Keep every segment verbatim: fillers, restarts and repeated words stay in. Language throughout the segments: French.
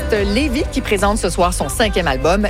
l'artiste Lévi qui présente ce soir son cinquième album,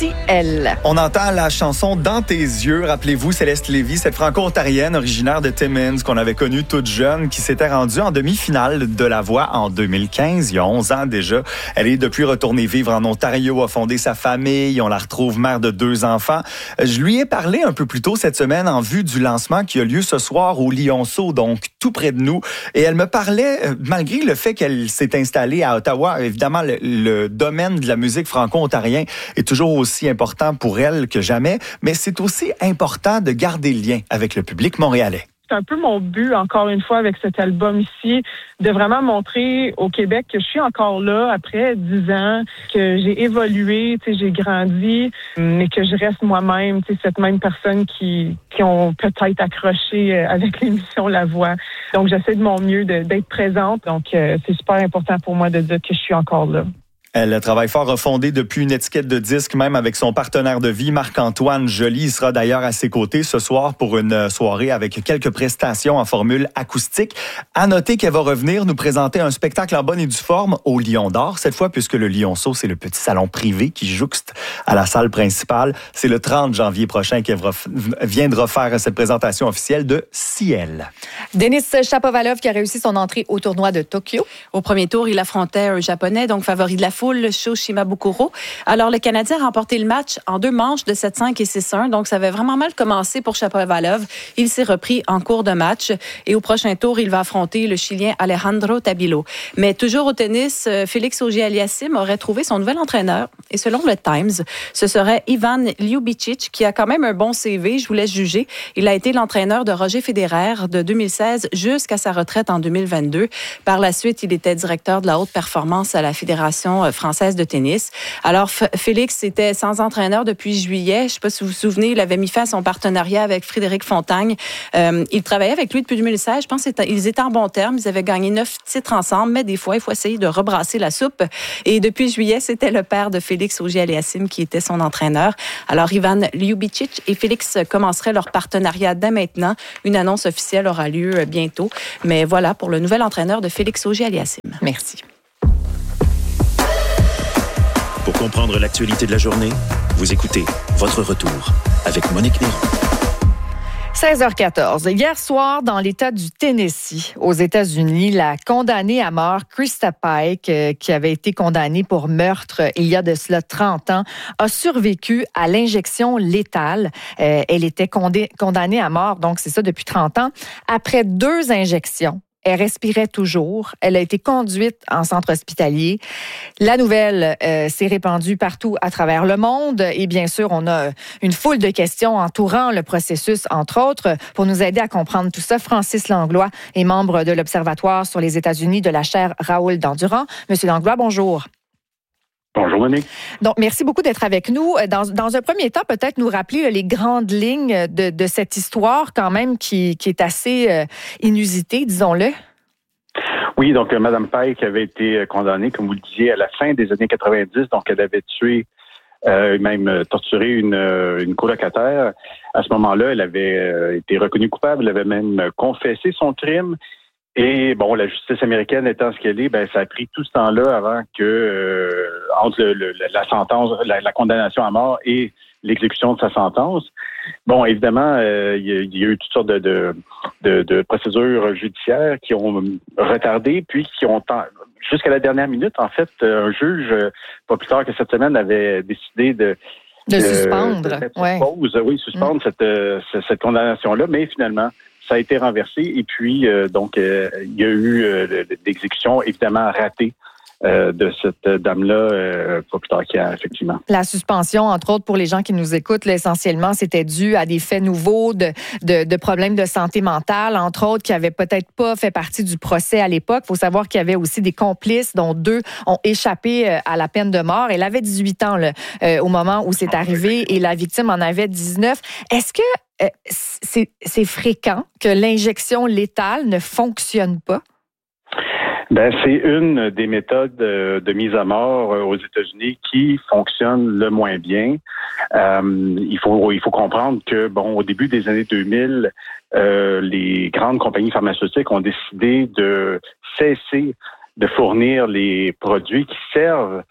Ciel. On entend la chanson Dans tes yeux. Rappelez-vous, Céleste Lévi, cette franco-ontarienne originaire de Timmins qu'on avait connue toute jeune, qui s'était rendue en demi-finale de La Voix en deux mille quinze, il y a onze ans déjà. Elle est depuis retournée vivre en Ontario, a fondé sa famille. On la retrouve mère de deux enfants. Je lui ai parlé un peu plus tôt cette semaine en vue du lancement qui a lieu ce soir au Lionceau, donc tout près de nous. Et elle me parlait, malgré le fait qu'elle s'est installée à Ottawa, évidemment, le, le domaine de la musique franco-ontarien est toujours aussi important pour elle que jamais, mais c'est aussi important de garder le lien avec le public montréalais. C'est un peu mon but, encore une fois, avec cet album ici, de vraiment montrer au Québec que je suis encore là après dix ans, que j'ai évolué, tu sais, j'ai grandi, mais que je reste moi-même, tu sais, cette même personne qui, qui ont peut-être accroché avec l'émission La Voix. Donc, j'essaie de mon mieux de, d'être présente. Donc, euh, c'est super important pour moi de dire que je suis encore là. Elle travaille fort, a fondé depuis une étiquette de disque, même avec son partenaire de vie, Marc-Antoine Joly. Il sera d'ailleurs à ses côtés ce soir pour une soirée avec quelques prestations en formule acoustique. À noter qu'elle va revenir nous présenter un spectacle en bonne et due forme au Lion d'Or, cette fois puisque le Lionceau, c'est le petit salon privé qui jouxte à la salle principale. C'est le trente janvier prochain qu'elle viendra faire cette présentation officielle de Ciel. Denis Shapovalov qui a réussi son entrée au tournoi de Tokyo. Au premier tour, il affrontait un Japonais, donc favori de la foule, le Sho Shimabukuro. Alors, le Canadien a remporté le match en deux manches de sept cinq et six un. Donc, ça avait vraiment mal commencé pour Shapovalov. Il s'est repris en cours de match. Et au prochain tour, il va affronter le Chilien Alejandro Tabilo. Mais toujours au tennis, Félix Auger-Aliassime aurait trouvé son nouvel entraîneur. Et selon le Times, ce serait Ivan Ljubicic, qui a quand même un bon C V. Je vous laisse juger. Il a été l'entraîneur de Roger Federer de deux mille seize jusqu'à sa retraite en deux mille vingt-deux. Par la suite, il était directeur de la haute performance à la Fédération française de tennis. Alors, F- Félix était sans entraîneur depuis juillet. Je ne sais pas si vous vous souvenez, il avait mis fin à son partenariat avec Frédéric Fontagne. Euh, il travaillait avec lui depuis deux mille seize. Je pense qu'ils étaient en bons termes. Ils avaient gagné neuf titres ensemble, mais des fois, il faut essayer de rebrasser la soupe. Et depuis juillet, c'était le père de Félix Auger-Aliassime qui était son entraîneur. Alors, Ivan Ljubicic et Félix commenceraient leur partenariat dès maintenant. Une annonce officielle aura lieu bientôt. Mais voilà pour le nouvel entraîneur de Félix Auger-Aliassime. Merci. Pour comprendre l'actualité de la journée, vous écoutez Votre Retour avec Monique Néron. seize heures quatorze. Hier soir, dans l'État du Tennessee, aux États-Unis, la condamnée à mort, Krista Pike, euh, qui avait été condamnée pour meurtre il y a de cela trente ans, a survécu à l'injection létale. Euh, elle était condé- condamnée à mort, donc c'est ça, depuis trente ans. Après deux injections, elle respirait toujours. Elle a été conduite en centre hospitalier. La nouvelle euh, s'est répandue partout à travers le monde. Et bien sûr, on a une foule de questions entourant le processus, entre autres. Pour nous aider à comprendre tout ça, Francis Langlois est membre de l'Observatoire sur les États-Unis de la chaire Raoul Dandurand. Monsieur Langlois, bonjour. Bonjour, Monique. Donc, merci beaucoup d'être avec nous. Dans, dans un premier temps, peut-être nous rappeler les grandes lignes de, de cette histoire quand même qui, qui est assez euh, inusitée, disons-le. Oui, donc euh, Mme Pike avait été condamnée, comme vous le disiez, à la fin des années quatre-vingt-dix. Donc, elle avait tué, euh, même torturé une, une colocataire. À ce moment-là, elle avait euh, été reconnue coupable. Elle avait même confessé son crime. Et bon, la justice américaine étant ce qu'elle est, ben ça a pris tout ce temps-là avant que euh, entre le, le, la sentence, la, la condamnation à mort et l'exécution de sa sentence. Bon, évidemment, euh, il, y a, il y a eu toutes sortes de, de, de, de procédures judiciaires qui ont retardé, puis qui ont jusqu'à la dernière minute, en fait, un juge, pas plus tard que cette semaine, avait décidé de de, de suspendre, de mettre ouais. sur pause, oui, suspendre mmh. cette, cette condamnation-là, mais finalement. Ça a été renversé et puis, euh, donc, euh, il y a eu euh, l'exécution évidemment ratée euh, de cette dame-là, euh, pas plus tard qu'hier, effectivement. La suspension, entre autres, pour les gens qui nous écoutent, là, essentiellement, c'était dû à des faits nouveaux de, de, de problèmes de santé mentale, entre autres, qui n'avaient peut-être pas fait partie du procès à l'époque. Il faut savoir qu'il y avait aussi des complices, dont deux ont échappé à la peine de mort. Elle avait dix-huit ans là, euh, au moment où c'est arrivé et la victime en avait dix-neuf. Est-ce que euh, c'est, c'est fréquent que l'injection létale ne fonctionne pas? Ben, c'est une des méthodes de mise à mort aux États-Unis qui fonctionne le moins bien. Euh, il faut il faut comprendre que bon, au début des années deux mille, euh, les grandes compagnies pharmaceutiques ont décidé de cesser de fournir les produits qui servent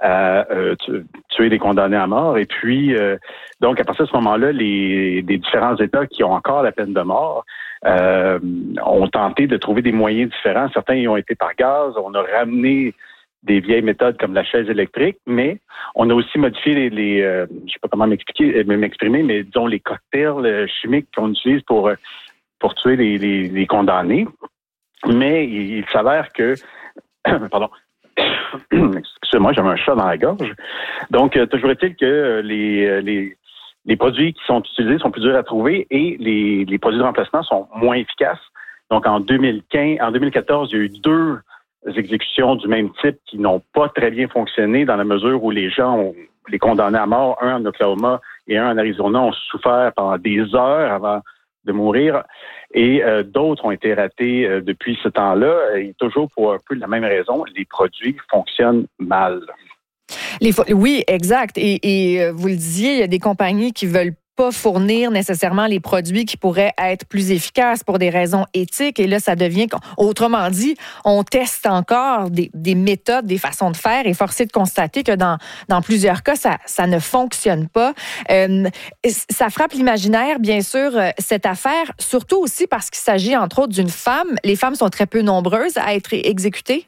à euh, tuer des condamnés à mort. Et puis, euh, donc, à partir de ce moment-là, les, les différents États qui ont encore la peine de mort euh, ont tenté de trouver des moyens différents. Certains y ont été par gaz. On a ramené des vieilles méthodes comme la chaise électrique, mais on a aussi modifié les, les euh, je sais pas comment m'expliquer, m'exprimer, mais disons les cocktails chimiques qu'on utilise pour pour tuer les, les, les condamnés. Mais il, il s'avère que, pardon, excusez-moi, j'avais un chat dans la gorge. Donc, euh, toujours est-il que les les les produits qui sont utilisés sont plus durs à trouver et les les produits de remplacement sont moins efficaces. Donc, en deux mille quinze, en deux mille quatorze, il y a eu deux exécutions du même type qui n'ont pas très bien fonctionné dans la mesure où les gens, ont, les condamnés à mort, un en Oklahoma et un en Arizona, ont souffert pendant des heures avant de mourir et euh, d'autres ont été ratés euh, depuis ce temps-là et toujours pour un peu la même raison, les produits fonctionnent mal. Les fo- oui, exact. Et, et euh, vous le disiez, il y a des compagnies qui veulent pas fournir nécessairement les produits qui pourraient être plus efficaces pour des raisons éthiques. Et là, ça devient, autrement dit, on teste encore des, des méthodes, des façons de faire et force est de constater que dans, dans plusieurs cas, ça, ça ne fonctionne pas. Euh, ça frappe l'imaginaire, bien sûr, cette affaire, surtout aussi parce qu'il s'agit, entre autres, d'une femme. Les femmes sont très peu nombreuses à être exécutées.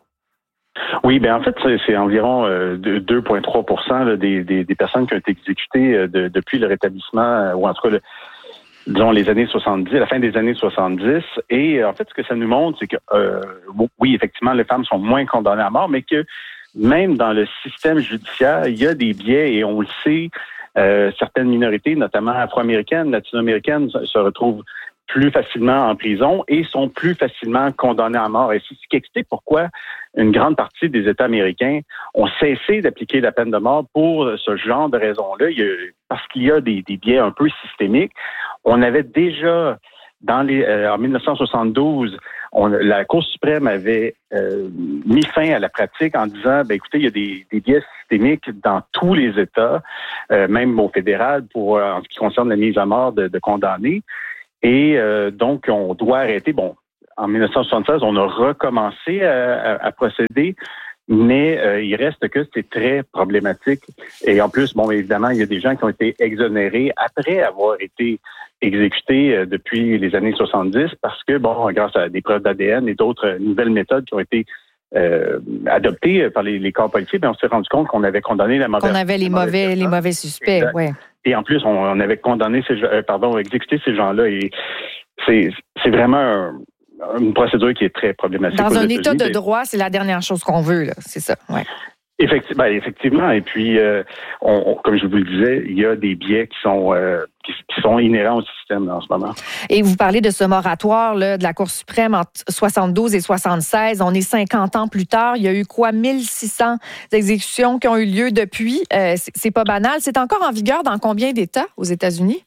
Oui, ben en fait, c'est, c'est environ euh, deux virgule trois pour cent là, des, des, des personnes qui ont été exécutées euh, de, depuis le rétablissement, euh, ou en tout cas, le, disons, les années soixante-dix, à la fin des années soixante-dix. Et euh, en fait, ce que ça nous montre, c'est que, euh, oui, effectivement, les femmes sont moins condamnées à mort, mais que même dans le système judiciaire, il y a des biais, et on le sait, euh, certaines minorités, notamment afro-américaines, latino-américaines, se retrouvent plus facilement en prison et sont plus facilement condamnés à mort. Et c'est ce qui explique pourquoi une grande partie des États américains ont cessé d'appliquer la peine de mort pour ce genre de raisons-là. Il y a, parce qu'il y a des, des biais un peu systémiques. On avait déjà, dans les, euh, en dix-neuf cent soixante-douze, on, la Cour suprême avait euh, mis fin à la pratique en disant, ben écoutez, il y a des, des biais systémiques dans tous les États, euh, même au fédéral, pour en ce qui concerne la mise à mort de, de condamnés. Et euh, donc, on doit arrêter. Bon, en dix-neuf cent soixante-seize, on a recommencé à, à, à procéder, mais euh, il reste que c'est très problématique. Et en plus, bon, évidemment, il y a des gens qui ont été exonérés après avoir été exécutés euh, depuis les années soixante-dix parce que, bon, grâce à des preuves d'A D N et d'autres nouvelles méthodes qui ont été euh, adoptées par les, les corps policiers, bien, on s'est rendu compte qu'on avait condamné la mauvaise... Qu'on avait les mauvais, les mauvais suspects, oui. Et en plus, on, on avait condamné ces euh, pardon, exécuté ces gens-là. Et c'est, c'est vraiment un, une procédure qui est très problématique. Dans un État de droit, c'est la dernière chose qu'on veut, là. C'est ça, ouais. Effectivement, ben effectivement. Et puis, euh, on, on, comme je vous le disais, il y a des biais qui sont euh, qui, qui sont inhérents au système en ce moment. Et vous parlez de ce moratoire là, de la Cour suprême entre soixante-douze et soixante-seize. On est cinquante ans plus tard. Il y a eu quoi, mille six cents exécutions qui ont eu lieu depuis. Euh, c'est, c'est pas banal. C'est encore en vigueur dans combien d'États aux États-Unis,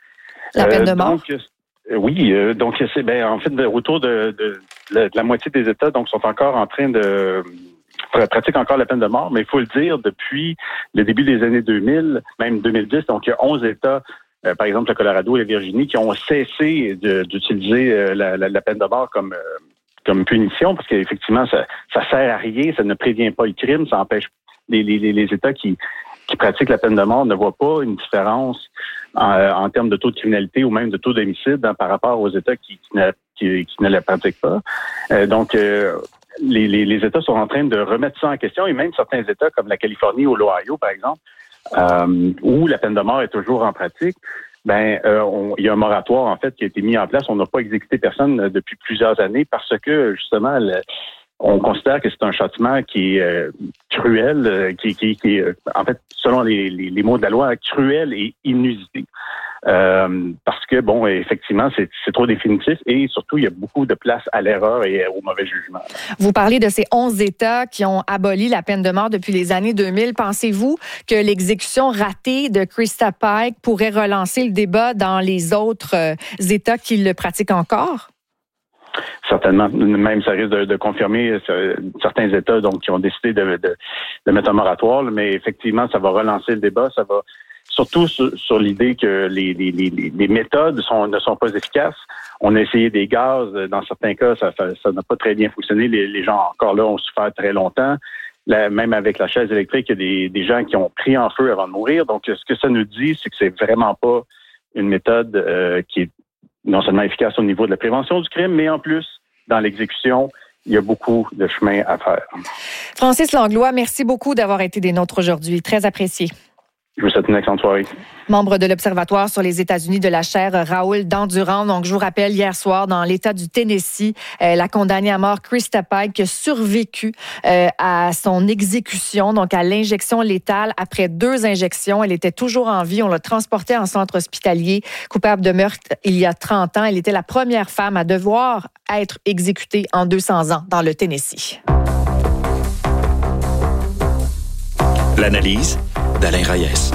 la peine de mort? Euh, donc, oui, euh, donc c'est ben en fait autour de, de, de, de la moitié des États donc sont encore en train de pratique encore la peine de mort, mais il faut le dire, depuis le début des années deux mille, même deux mille dix, donc il y a onze États, euh, par exemple le Colorado et la Virginie, qui ont cessé de, d'utiliser euh, la, la, la peine de mort comme, euh, comme punition, parce qu'effectivement, ça ça sert à rien, ça ne prévient pas le crime, ça empêche les, les, les États qui, qui pratiquent la peine de mort ne voient pas une différence en, en termes de taux de criminalité ou même de taux d'homicide hein, par rapport aux États qui, qui, ne, qui, qui ne la pratiquent pas. Euh, donc, euh, Les, les, les États sont en train de remettre ça en question et même certains États comme la Californie ou l'Ohio, par exemple, euh, où la peine de mort est toujours en pratique, ben euh, on, il y a un moratoire en fait qui a été mis en place. On n'a pas exécuté personne depuis plusieurs années parce que justement le, on considère que c'est un châtiment qui est euh, cruel, euh, qui, qui, qui est en fait selon les, les, les mots de la loi cruel et inusité. Euh, parce que, bon, effectivement, c'est, c'est trop définitif et surtout, il y a beaucoup de place à l'erreur et au mauvais jugement. Vous parlez de ces onze États qui ont aboli la peine de mort depuis les années deux mille. Pensez-vous que l'exécution ratée de Krista Pike pourrait relancer le débat dans les autres euh, États qui le pratiquent encore? Certainement. Même, ça risque de, de confirmer euh, certains États donc qui ont décidé de, de, de mettre un moratoire, mais effectivement, ça va relancer le débat, ça va surtout sur, sur l'idée que les, les, les, les méthodes sont, ne sont pas efficaces. On a essayé des gaz. Dans certains cas, ça, ça n'a pas très bien fonctionné. Les, les gens, encore là, ont souffert très longtemps. Là, même avec la chaise électrique, il y a des, des gens qui ont pris en feu avant de mourir. Donc, ce que ça nous dit, c'est que c'est vraiment pas une méthode euh, qui est non seulement efficace au niveau de la prévention du crime, mais en plus, dans l'exécution, il y a beaucoup de chemin à faire. Francis Langlois, merci beaucoup d'avoir été des nôtres aujourd'hui. Très apprécié. Je vous souhaite une excellente soirée. Membre de l'Observatoire sur les États-Unis de la chaire Raoul Dandurand. Donc, je vous rappelle, hier soir, dans l'État du Tennessee, euh, la condamnée à mort Krista Pike a survécu euh, à son exécution, donc à l'injection létale. Après deux injections, elle était toujours en vie. On l'a transportée en centre hospitalier, coupable de meurtre il y a trente ans. Elle était la première femme à devoir être exécutée en deux cents ans dans le Tennessee. L'analyse d'Alain Reyes.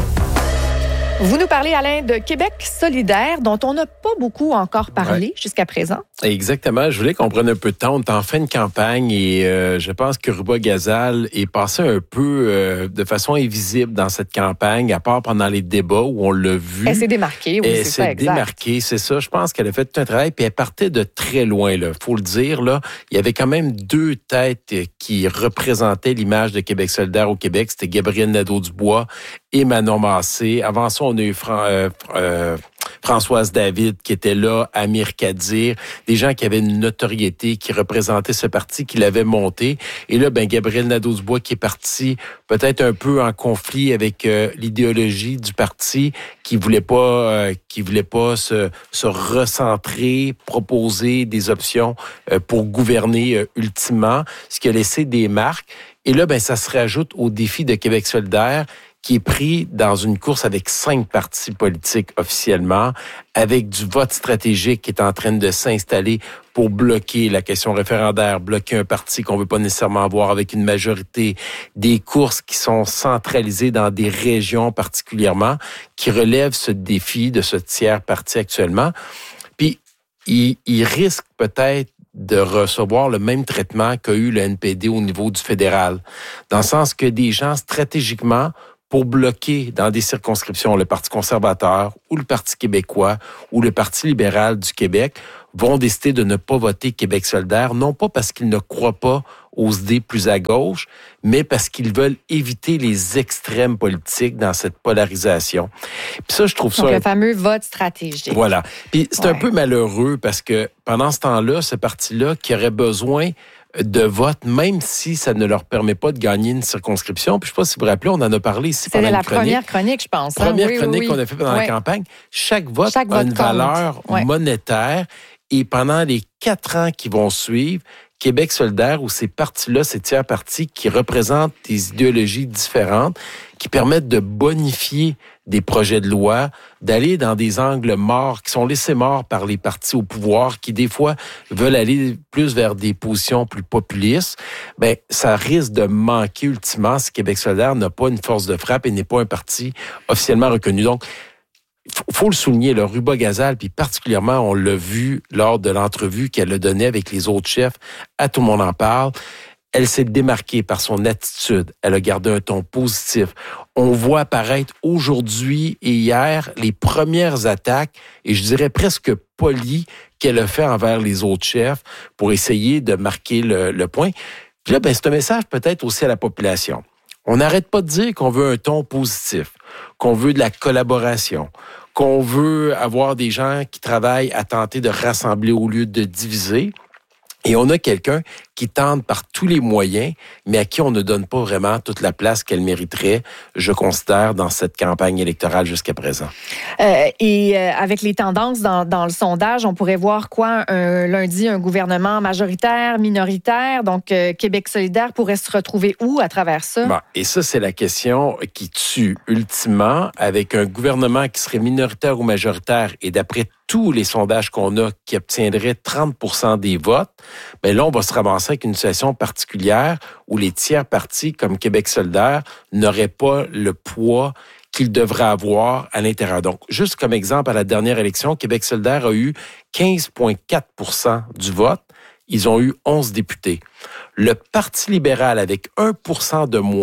Vous nous parlez, Alain, de Québec solidaire, dont on n'a pas beaucoup encore parlé ouais. jusqu'à présent. Exactement. Je voulais qu'on prenne un peu de temps. On est en fin de campagne et euh, je pense que Ruba-Gazal est passé un peu euh, de façon invisible dans cette campagne, à part pendant les débats où on l'a vu. Elle s'est démarquée, oui, elle c'est ça, exact. Elle s'est démarquée, c'est ça. Je pense qu'elle a fait tout un travail, puis elle partait de très loin, là. Faut le dire, là. Il y avait quand même deux têtes qui représentaient l'image de Québec solidaire au Québec. C'était Gabriel Nadeau-Dubois et Manon Massé. Avant ça, on a eu Fran- euh, euh, Françoise David qui était là, Amir Kadir, des gens qui avaient une notoriété, qui représentaient ce parti, qui l'avaient monté. Et là, ben Gabriel Nadeau-Dubois qui est parti peut-être un peu en conflit avec euh, l'idéologie du parti, qui voulait pas, euh, qui voulait pas se, se recentrer, proposer des options euh, pour gouverner euh, ultimement, ce qui a laissé des marques. Et là, ben ça se rajoute au défi de Québec solidaire, qui est pris dans une course avec cinq partis politiques officiellement, avec du vote stratégique qui est en train de s'installer pour bloquer la question référendaire, bloquer un parti qu'on veut pas nécessairement avoir avec une majorité, des courses qui sont centralisées dans des régions particulièrement, qui relèvent ce défi de ce tiers parti actuellement. Puis, il, il risque peut-être de recevoir le même traitement qu'a eu le N P D au niveau du fédéral, dans le sens que des gens stratégiquement pour bloquer dans des circonscriptions le Parti conservateur ou le Parti québécois ou le Parti libéral du Québec vont décider de ne pas voter Québec solidaire, non pas parce qu'ils ne croient pas aux idées plus à gauche, mais parce qu'ils veulent éviter les extrêmes politiques dans cette polarisation. Puis ça, je trouve ça... Donc, le fameux vote stratégique. Voilà. Puis c'est ouais. un peu malheureux parce que pendant ce temps-là, ce parti-là qui aurait besoin de vote, même si ça ne leur permet pas de gagner une circonscription. Puis je ne sais pas si vous vous rappelez, on en a parlé ici pendant une chronique. C'était la première chronique, je pense. Première hein? oui, chronique oui, qu'on a fait pendant oui. la campagne. Chaque vote Chaque a vote une compte. valeur ouais. monétaire. Et pendant les quatre ans qui vont suivre, Québec solidaire ou ces partis-là, ces tiers partis qui représentent des idéologies différentes, qui permettent de bonifier des projets de loi, d'aller dans des angles morts, qui sont laissés morts par les partis au pouvoir, qui des fois veulent aller plus vers des positions plus populistes, ben ça risque de manquer ultimement si Québec solidaire n'a pas une force de frappe et n'est pas un parti officiellement reconnu. Donc, faut, faut le souligner, le Ruba-Gazal, puis particulièrement, on l'a vu lors de l'entrevue qu'elle a donnée avec les autres chefs, à Tout le monde en parle, elle s'est démarquée par son attitude. Elle a gardé un ton positif. On voit apparaître aujourd'hui et hier les premières attaques, et je dirais presque polies, qu'elle a fait envers les autres chefs pour essayer de marquer le, le point. Puis là, ben, c'est un message peut-être aussi à la population. On n'arrête pas de dire qu'on veut un ton positif, qu'on veut de la collaboration, qu'on veut avoir des gens qui travaillent à tenter de rassembler au lieu de diviser. Et on a quelqu'un qui tente par tous les moyens, mais à qui on ne donne pas vraiment toute la place qu'elle mériterait, je considère, dans cette campagne électorale jusqu'à présent. Euh, et euh, avec les tendances dans, dans le sondage, on pourrait voir quoi un, lundi, un gouvernement majoritaire, minoritaire, donc euh, Québec solidaire pourrait se retrouver où à travers ça? Bon, et ça, c'est la question qui tue ultimement, avec un gouvernement qui serait minoritaire ou majoritaire, et d'après tous les sondages qu'on a qui obtiendraient trente pour cent des votes, ben là, on va se ramasser avec une situation particulière où les tiers partis, comme Québec solidaire, n'auraient pas le poids qu'ils devraient avoir à l'intérieur. Donc, juste comme exemple, à la dernière élection, Québec solidaire a eu quinze virgule quatre pour cent du vote. Ils ont eu onze députés. Le Parti libéral, avec un pour cent de moins,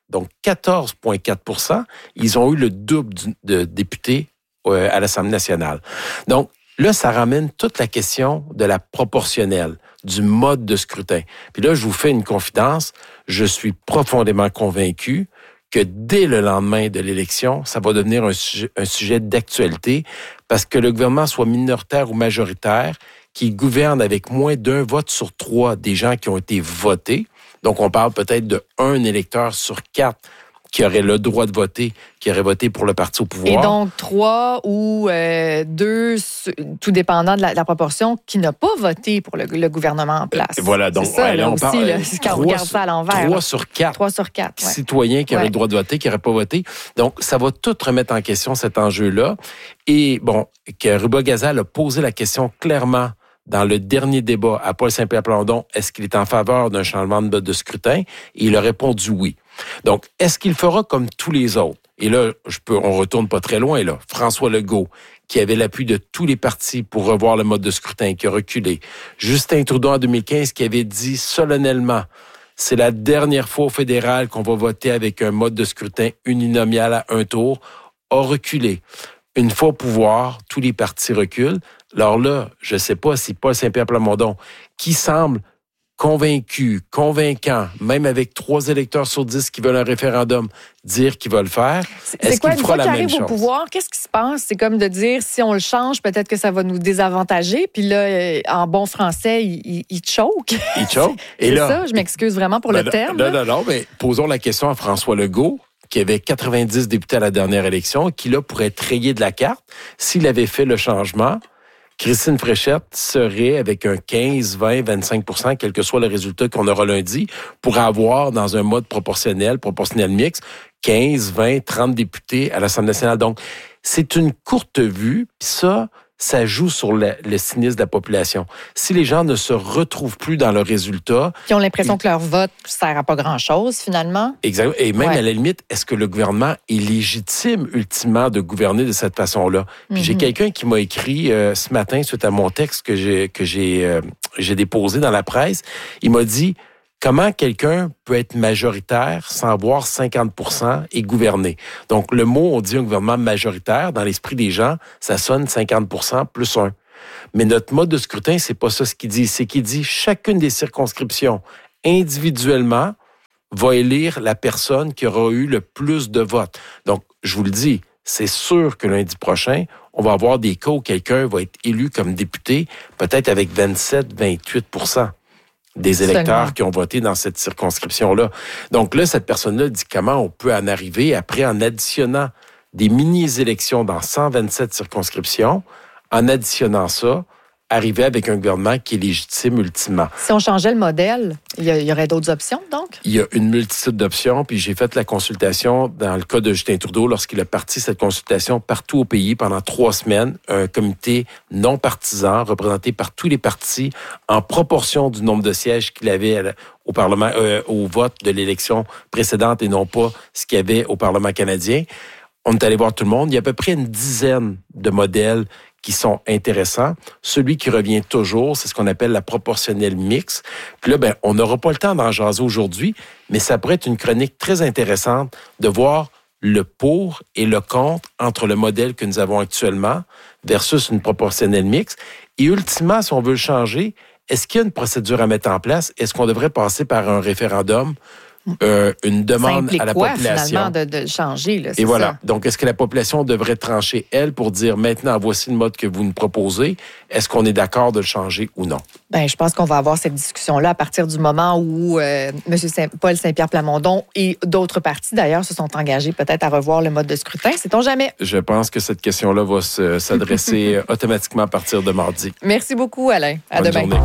donc quatorze virgule quatre pour cent, ils ont eu le double de députés euh, à l'Assemblée nationale. Donc, là, ça ramène toute la question de la proportionnelle, du mode de scrutin. Puis là, je vous fais une confidence, je suis profondément convaincu que dès le lendemain de l'élection, ça va devenir un sujet, un sujet d'actualité parce que le gouvernement soit minoritaire ou majoritaire, qu'il gouverne avec moins d'un vote sur trois des gens qui ont été votés. Donc, on parle peut-être de un électeur sur quatre qui aurait le droit de voter, qui aurait voté pour le parti au pouvoir. Et donc, trois ou euh, deux, tout dépendant de la, de la proportion, qui n'a pas voté pour le, le gouvernement en place. Et voilà, donc, c'est ça, ouais, là, là on aussi, parle, là, quand on regarde ça à l'envers. Trois sur quatre. Trois sur quatre, ouais. Citoyens qui ouais. auraient le droit de voter, qui n'auraient pas voté. Donc, ça va tout remettre en question, cet enjeu-là. Et bon, que Ruba-Gazal a posé la question clairement dans le dernier débat à Paul Saint-Pierre Plamondon, est-ce qu'il est en faveur d'un changement de mode de scrutin? Et il a répondu oui. Donc, est-ce qu'il fera comme tous les autres? Et là, je peux, on retourne pas très loin, là. François Legault, qui avait l'appui de tous les partis pour revoir le mode de scrutin, qui a reculé. Justin Trudeau, en deux mille quinze, qui avait dit solennellement, c'est la dernière fois au fédéral qu'on va voter avec un mode de scrutin uninominal à un tour, a reculé. Une fois au pouvoir, tous les partis reculent. Alors là, je ne sais pas si Paul Saint-Pierre Plamondon, qui semble convaincu, convaincant, même avec trois électeurs sur dix qui veulent un référendum, dire qu'ils veulent le faire, c'est est-ce quoi, qu'il fera la même chose? Une fois qu'il arrive au pouvoir, qu'est-ce qui se passe? C'est comme de dire, si on le change, peut-être que ça va nous désavantager. Puis là, en bon français, il, il, il choke. Il choke. Et c'est là, ça, je m'excuse vraiment pour ben, le terme. Non, non, non, mais posons la question à François Legault, qui avait quatre-vingt-dix députés à la dernière élection, qui là pourrait être rayé de la carte. S'il avait fait le changement, Christine Fréchette serait avec un quinze, vingt, vingt-cinq pour cent, quel que soit le résultat qu'on aura lundi, pour avoir dans un mode proportionnel, proportionnel mix, quinze, vingt, trente députés à l'Assemblée nationale. Donc, c'est une courte vue, puis ça, ça joue sur le, le cynisme de la population. Si les gens ne se retrouvent plus dans le résultat... Qui ont l'impression ils... que leur vote ne sert à pas grand-chose, finalement. Exactement. Et même, ouais. à la limite, est-ce que le gouvernement est légitime, ultimement, de gouverner de cette façon-là? Puis mm-hmm. j'ai quelqu'un qui m'a écrit euh, ce matin, suite à mon texte que j'ai, que j'ai, euh, j'ai déposé dans la presse, il m'a dit... Comment quelqu'un peut être majoritaire sans avoir cinquante pour cent et gouverner? Donc, le mot, on dit un gouvernement majoritaire, dans l'esprit des gens, ça sonne cinquante pour cent plus un. Mais notre mode de scrutin, c'est pas ça ce qu'il dit. C'est qu'il dit chacune des circonscriptions, individuellement, va élire la personne qui aura eu le plus de votes. Donc, je vous le dis, c'est sûr que lundi prochain, on va avoir des cas où quelqu'un va être élu comme député, peut-être avec vingt-sept à vingt-huit pour cent. Des électeurs Seulement. Qui ont voté dans cette circonscription-là. Donc là, cette personne-là dit comment on peut en arriver après en additionnant des mini-élections dans cent vingt-sept circonscriptions, en additionnant ça, arriver avec un gouvernement qui est légitime ultimement. Si on changeait le modèle, il y, y aurait d'autres options, donc? Il y a une multitude d'options, puis j'ai fait la consultation dans le cas de Justin Trudeau lorsqu'il a parti cette consultation partout au pays pendant trois semaines, un comité non partisan représenté par tous les partis en proportion du nombre de sièges qu'il avait au Parlement, euh, au vote de l'élection précédente et non pas ce qu'il y avait au Parlement canadien. On est allé voir tout le monde. Il y a à peu près une dizaine de modèles qui sont intéressants. Celui qui revient toujours, c'est ce qu'on appelle la proportionnelle mixte. Puis là, ben, on n'aura pas le temps d'en jaser aujourd'hui, mais ça pourrait être une chronique très intéressante de voir le pour et le contre entre le modèle que nous avons actuellement versus une proportionnelle mixte. Et ultimement, si on veut le changer, est-ce qu'il y a une procédure à mettre en place? Est-ce qu'on devrait passer par un référendum? Euh, une demande à la quoi, population. Finalement, de, de changer. Là, c'est Et voilà. Ça. Donc, est-ce que la population devrait trancher, elle, pour dire maintenant, voici le mode que vous nous proposez. Est-ce qu'on est d'accord de le changer ou non? Bien, je pense qu'on va avoir cette discussion-là à partir du moment où euh, M. Saint- Paul Saint-Pierre Plamondon et d'autres partis, d'ailleurs, se sont engagés peut-être à revoir le mode de scrutin. Sait-on jamais? Je pense que cette question-là va se, s'adresser automatiquement à partir de mardi. Merci beaucoup, Alain. À Bonne demain. journée.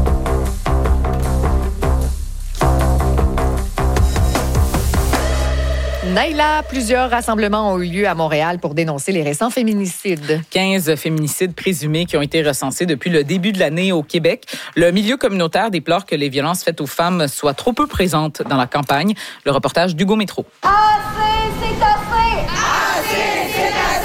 Naïla, plusieurs rassemblements ont eu lieu à Montréal pour dénoncer les récents féminicides. quinze féminicides présumés qui ont été recensés depuis le début de l'année au Québec. Le milieu communautaire déplore que les violences faites aux femmes soient trop peu présentes dans la campagne. Le reportage d'Hugo Métro. Assez, c'est assez! Assez, c'est assez!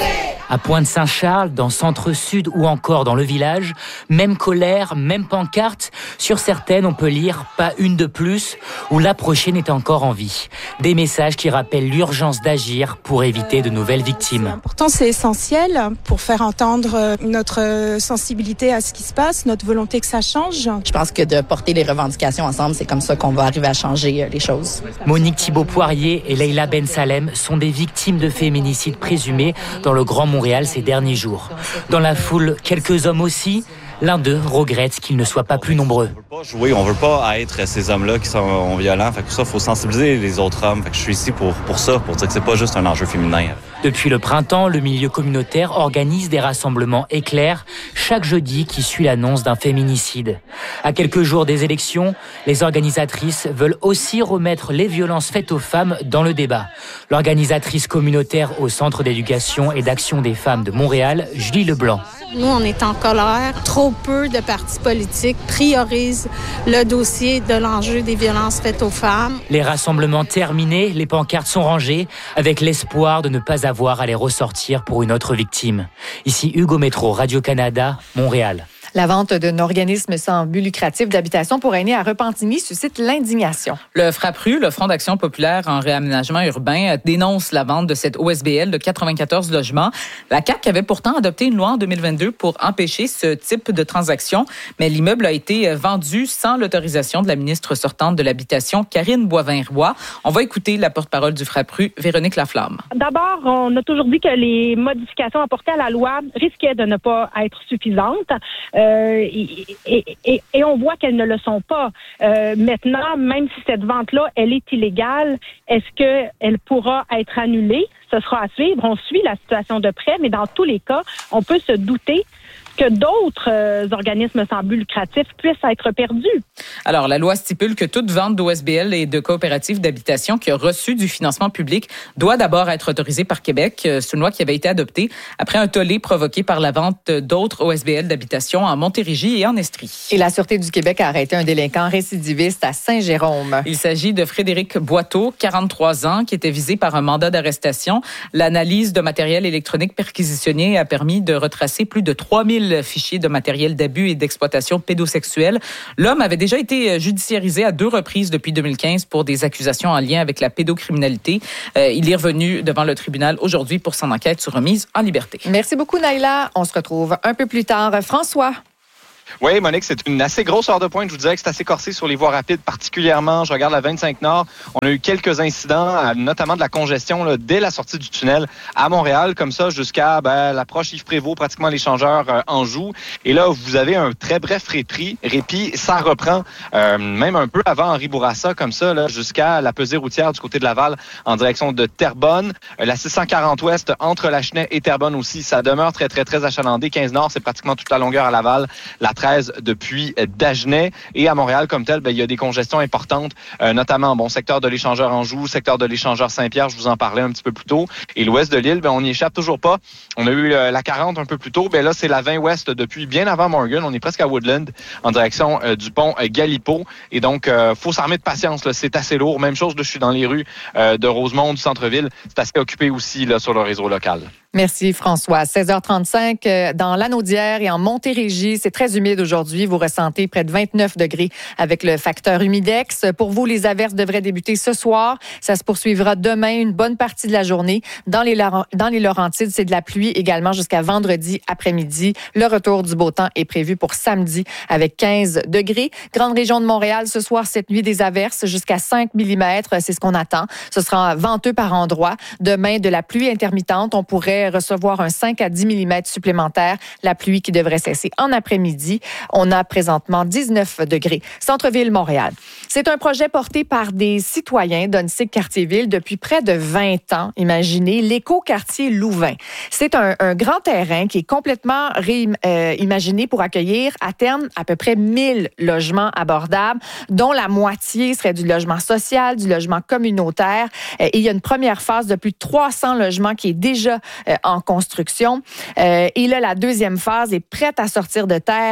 À Pointe-Saint-Charles, dans Centre-Sud ou encore dans le village, même colère, même pancarte. Sur certaines, on peut lire « Pas une de plus » ou « La prochaine est encore en vie ». Des messages qui rappellent l'urgence d'agir pour éviter de nouvelles victimes. Pourtant, c'est essentiel pour faire entendre notre sensibilité à ce qui se passe, notre volonté que ça change. Je pense que de porter les revendications ensemble, c'est comme ça qu'on va arriver à changer les choses. Monique Thibault-Poirier et Leila Ben Salem sont des victimes de féminicides présumés dans le Grand Montréal ces derniers jours. Dans la foule, quelques hommes aussi. L'un d'eux regrette qu'ils ne soient pas plus nombreux. On veut pas jouer, on veut pas être ces hommes-là qui sont violents. Fait que ça, faut sensibiliser les autres hommes. Fait que je suis ici pour, pour ça, pour dire que c'est pas juste un enjeu féminin. Depuis le printemps, le milieu communautaire organise des rassemblements éclairs chaque jeudi qui suit l'annonce d'un féminicide. À quelques jours des élections, les organisatrices veulent aussi remettre les violences faites aux femmes dans le débat. L'organisatrice communautaire au Centre d'éducation et d'action des femmes de Montréal, Julie Leblanc. Nous, on est en colère. Trop peu de partis politiques priorisent le dossier de l'enjeu des violences faites aux femmes. Les rassemblements terminés, les pancartes sont rangées avec l'espoir de ne pas avoir à les ressortir pour une autre victime. Ici Hugo Métro, Radio-Canada, Montréal. La vente d'un organisme sans but lucratif d'habitation pour aînés à Repentigny suscite l'indignation. Le FRAPRU, le Front d'action populaire en réaménagement urbain, dénonce la vente de cette O S B L de quatre-vingt-quatorze logements. La C A Q avait pourtant adopté une loi en deux mille vingt-deux pour empêcher ce type de transaction, mais l'immeuble a été vendu sans l'autorisation de la ministre sortante de l'Habitation, Karine Boivin-Roy. On va écouter la porte-parole du FRAPRU, Véronique Laflamme. D'abord, on a toujours dit que les modifications apportées à la loi risquaient de ne pas être suffisantes. Euh, et, et, et, et on voit qu'elles ne le sont pas. Euh, maintenant, même si cette vente-là, elle est illégale, est-ce qu'elle pourra être annulée? Ce sera à suivre. On suit la situation de près, mais dans tous les cas, on peut se douter que d'autres euh, organismes sans but lucratif puissent être perdus. Alors, la loi stipule que toute vente d'O S B L et de coopératives d'habitation qui a reçu du financement public doit d'abord être autorisée par Québec. C'est une loi qui avait été adoptée après un tollé provoqué par la vente d'autres O S B L d'habitation en Montérégie et en Estrie. Et la Sûreté du Québec a arrêté un délinquant récidiviste à Saint-Jérôme. Il s'agit de Frédéric Boiteau, quarante-trois ans, qui était visé par un mandat d'arrestation. L'analyse de matériel électronique perquisitionné a permis de retracer plus de trois mille fichiers de matériel d'abus et d'exploitation pédosexuelle. L'homme avait déjà été judiciarisé à deux reprises depuis deux mille quinze pour des accusations en lien avec la pédocriminalité. Euh, il est revenu devant le tribunal aujourd'hui pour son enquête sur remise en liberté. Merci beaucoup, Naïla. On se retrouve un peu plus tard. François. Oui, Monique, c'est une assez grosse heure de pointe. Je vous dirais que c'est assez corsé sur les voies rapides, particulièrement, je regarde la vingt-cinq Nord. On a eu quelques incidents, notamment de la congestion là, dès la sortie du tunnel à Montréal, comme ça, jusqu'à ben, l'approche Yves-Prévost, pratiquement l'échangeur euh, Anjou. Et là, vous avez un très bref répit. répit ça reprend euh, même un peu avant Henri Bourassa, comme ça, là, jusqu'à la pesée routière du côté de Laval, en direction de Terrebonne. Euh, la six cent quarante Ouest, entre Lachenay et Terrebonne aussi, ça demeure très, très, très achalandé. quinze Nord, c'est pratiquement toute la longueur à Laval. La treize depuis Dagenais. Et à Montréal, comme tel, ben, il y a des congestions importantes, euh, notamment bon secteur de l'échangeur Anjou, secteur de l'échangeur Saint-Pierre, je vous en parlais un petit peu plus tôt. Et l'ouest de l'île, ben, on n'y échappe toujours pas. On a eu euh, la quarante un peu plus tôt. Ben, là, c'est la vingt Ouest depuis bien avant Morgan. On est presque à Woodland, en direction euh, du pont euh, Galipo. Et donc, euh, faut s'armer de patience. Là. C'est assez lourd. Même chose, là, je suis dans les rues euh, de Rosemont, du centre-ville. C'est assez occupé aussi là, sur le réseau local. Merci François. seize heures trente-cinq dans l'Anaudière et en Montérégie. C'est très humide aujourd'hui. Vous ressentez près de vingt-neuf degrés avec le facteur humidex. Pour vous, les averses devraient débuter ce soir. Ça se poursuivra demain une bonne partie de la journée. Dans les, dans les Laurentides, c'est de la pluie également jusqu'à vendredi après-midi. Le retour du beau temps est prévu pour samedi avec quinze degrés. Grande région de Montréal, ce soir, cette nuit, des averses jusqu'à cinq millimètres. C'est ce qu'on attend. Ce sera venteux par endroits. Demain, de la pluie intermittente. On pourrait recevoir un cinq à dix millimètres supplémentaires. La pluie qui devrait cesser en après-midi. On a présentement dix-neuf degrés. Centre-ville Montréal. C'est un projet porté par des citoyens d'Onsic-Cartierville depuis près de vingt ans. Imaginez, l'éco-quartier Louvain. C'est un, un grand terrain qui est complètement réimaginé euh, pour accueillir à terme à peu près mille logements abordables, dont la moitié serait du logement social, du logement communautaire. Euh, et il y a une première phase de plus de trois cents logements qui est déjà euh, en construction. Euh, et là, la deuxième phase est prête à sortir de terre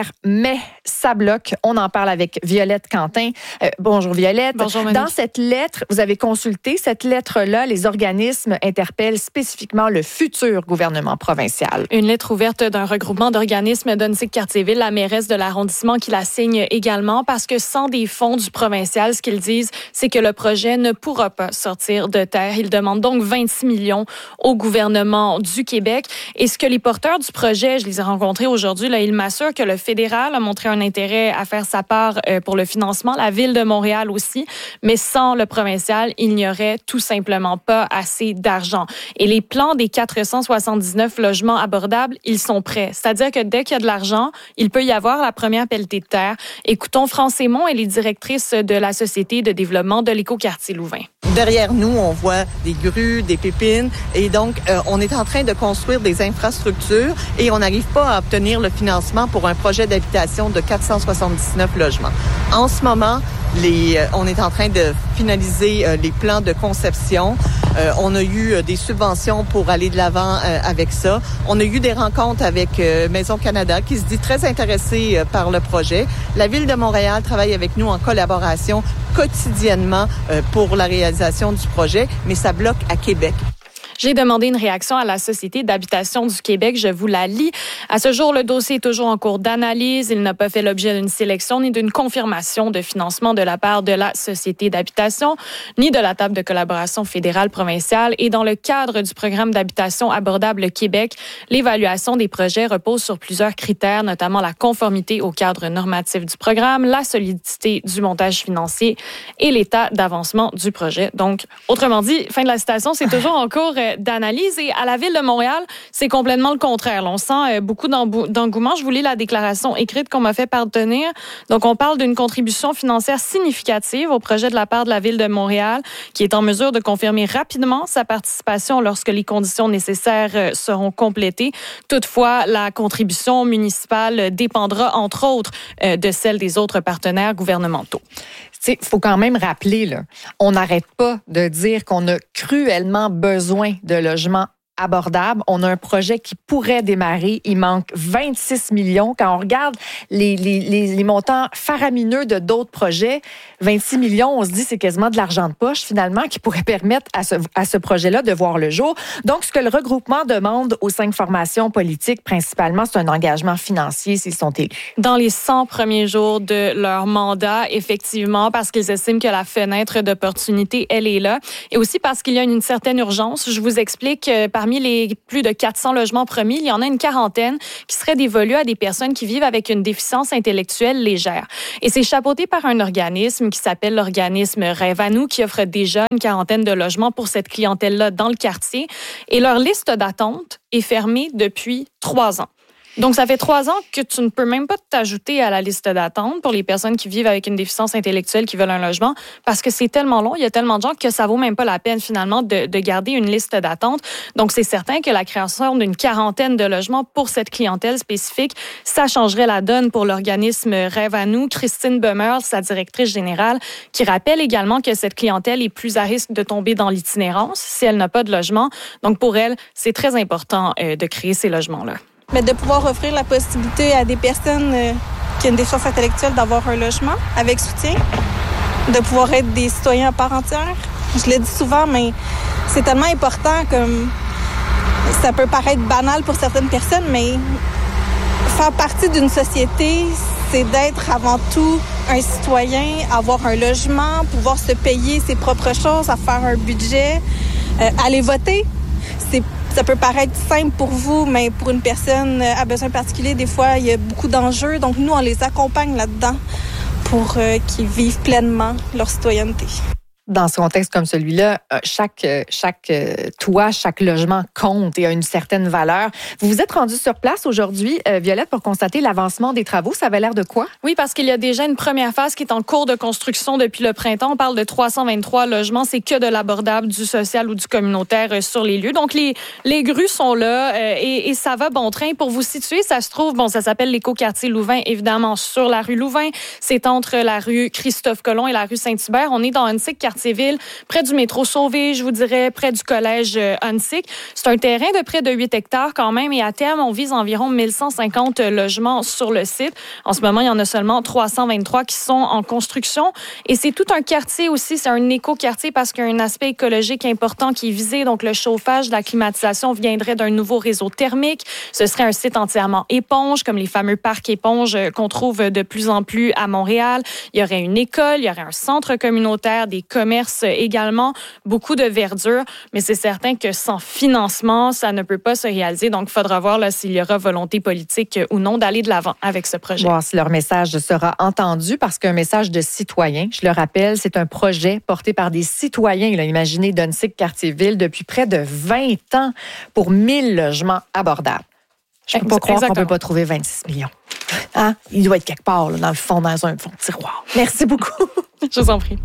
clair, mais ça bloque. On en parle avec Violette Quentin. Euh, bonjour Violette. Bonjour Monique. Dans cette lettre, vous avez consulté cette lettre-là, les organismes interpellent spécifiquement le futur gouvernement provincial. Une lettre ouverte d'un regroupement d'organismes d'Onsic-Cartierville, la mairesse de l'arrondissement qui la signe également, parce que sans des fonds du provincial, ce qu'ils disent, c'est que le projet ne pourra pas sortir de terre. Ils demandent donc vingt-six millions au gouvernement du Québec. Et ce que les porteurs du projet, je les ai rencontrés aujourd'hui, là, ils m'assurent que le fédéral a montré un intérêt à faire sa part euh, pour le financement, la Ville de Montréal aussi, mais sans le provincial, il n'y aurait tout simplement pas assez d'argent. Et les plans des quatre cent soixante-dix-neuf logements abordables, ils sont prêts. C'est-à-dire que dès qu'il y a de l'argent, il peut y avoir la première pelletée de terre. Écoutons France Aymon, elle est directrice de la Société de développement de l'écoquartier Louvain. Derrière nous, on voit des grues, des pépines, et donc euh, on est en train de construire des infrastructures et on n'arrive pas à obtenir le financement pour un projet d'habitation de quatre cent soixante-dix-neuf logements. En ce moment, les, euh, on est en train de finaliser euh, les plans de conception. Euh, on a eu euh, des subventions pour aller de l'avant euh, avec ça. On a eu des rencontres avec euh, Maison Canada qui se dit très intéressée euh, par le projet. La Ville de Montréal travaille avec nous en collaboration quotidiennement euh, pour la réalisation du projet, mais ça bloque à Québec. J'ai demandé une réaction à la Société d'habitation du Québec. Je vous la lis. À ce jour, le dossier est toujours en cours d'analyse. Il n'a pas fait l'objet d'une sélection ni d'une confirmation de financement de la part de la Société d'habitation, ni de la table de collaboration fédérale provinciale. Et dans le cadre du programme d'habitation abordable Québec, l'évaluation des projets repose sur plusieurs critères, notamment la conformité au cadre normatif du programme, la solidité du montage financier et l'état d'avancement du projet. Donc, autrement dit, fin de la citation, c'est toujours en cours d'analyse. Et à la Ville de Montréal, c'est complètement le contraire. Là, on sent beaucoup d'engouement. Je vous lis la déclaration écrite qu'on m'a fait parvenir. Donc, on parle d'une contribution financière significative au projet de la part de la Ville de Montréal, qui est en mesure de confirmer rapidement sa participation lorsque les conditions nécessaires seront complétées. Toutefois, la contribution municipale dépendra, entre autres, de celle des autres partenaires gouvernementaux. Il faut quand même rappeler, là, on n'arrête pas de dire qu'on a cruellement besoin de logements abordables. On a un projet qui pourrait démarrer. Il manque vingt-six millions. Quand on regarde les, les, les, les montants faramineux de d'autres projets, vingt-six millions, on se dit c'est quasiment de l'argent de poche, finalement, qui pourrait permettre à ce, à ce projet-là de voir le jour. Donc, ce que le regroupement demande aux cinq formations politiques, principalement, c'est un engagement financier s'ils sont élus. Dans les cent premiers jours de leur mandat, effectivement, parce qu'ils estiment que la fenêtre d'opportunité, elle est là. Et aussi parce qu'il y a une certaine urgence. Je vous explique que parmi Parmi les plus de quatre cents logements promis, il y en a une quarantaine qui seraient dévolus à des personnes qui vivent avec une déficience intellectuelle légère. Et c'est chapeauté par un organisme qui s'appelle l'organisme Rêve à nous, qui offre déjà une quarantaine de logements pour cette clientèle-là dans le quartier. Et leur liste d'attente est fermée depuis trois ans. Donc, ça fait trois ans que tu ne peux même pas t'ajouter à la liste d'attente pour les personnes qui vivent avec une déficience intellectuelle qui veulent un logement parce que c'est tellement long, il y a tellement de gens que ça vaut même pas la peine finalement de, de garder une liste d'attente. Donc, c'est certain que la création d'une quarantaine de logements pour cette clientèle spécifique, ça changerait la donne pour l'organisme Rêve à nous. Christine Bummer, sa directrice générale, qui rappelle également que cette clientèle est plus à risque de tomber dans l'itinérance si elle n'a pas de logement. Donc, pour elle, c'est très important euh, de créer ces logements-là. Mais de pouvoir offrir la possibilité à des personnes euh, qui ont une déficience intellectuelle d'avoir un logement avec soutien, de pouvoir être des citoyens à part entière. Je le dis souvent, mais c'est tellement important, comme ça peut paraître banal pour certaines personnes, mais faire partie d'une société, c'est d'être avant tout un citoyen, avoir un logement, pouvoir se payer ses propres choses, à faire un budget, euh, aller voter. C'est Ça peut paraître simple pour vous, mais pour une personne à besoin particulier, des fois, il y a beaucoup d'enjeux. Donc, nous, on les accompagne là-dedans pour euh, qu'ils vivent pleinement leur citoyenneté. Dans ce contexte comme celui-là, chaque, chaque toit, chaque logement compte et a une certaine valeur. Vous vous êtes rendu sur place aujourd'hui, euh, Violette, pour constater l'avancement des travaux. Ça avait l'air de quoi? Oui, parce qu'il y a déjà une première phase qui est en cours de construction depuis le printemps. On parle de trois cent vingt-trois logements. C'est que de l'abordable, du social ou du communautaire euh, sur les lieux. Donc, les, les grues sont là euh, et, et ça va bon train. Pour vous situer, ça se trouve, bon, ça s'appelle l'écoquartier Louvain, évidemment, sur la rue Louvain. C'est entre la rue Christophe-Colomb et la rue Saint-Hubert. On est dans un Onsic-Cartierville Cartierville, près du métro Sauvé, je vous dirais, près du collège Huntsic. C'est un terrain de près de huit hectares quand même et à terme, on vise environ mille cent cinquante logements sur le site. En ce moment, il y en a seulement trois cent vingt-trois qui sont en construction et c'est tout un quartier aussi, c'est un éco-quartier parce qu'il y a un aspect écologique important qui est visé. Donc, le chauffage, la climatisation viendrait d'un nouveau réseau thermique. Ce serait un site entièrement éponge, comme les fameux parcs éponges qu'on trouve de plus en plus à Montréal. Il y aurait une école, il y aurait un centre communautaire, des commerces également, beaucoup de verdure, mais c'est certain que sans financement, ça ne peut pas se réaliser. Donc, il faudra voir là, s'il y aura volonté politique ou non d'aller de l'avant avec ce projet. Voir si leur message sera entendu parce qu'un message de citoyen, je le rappelle, c'est un projet porté par des citoyens. Là, imaginez Huntsic-Cartierville depuis près de vingt ans pour mille logements abordables. Je ne peux pas croire qu'on ne peut pas trouver vingt-six millions. Hein? Il doit être quelque part, là, dans le fond, dans un fond de tiroir. Merci beaucoup. Je vous en prie.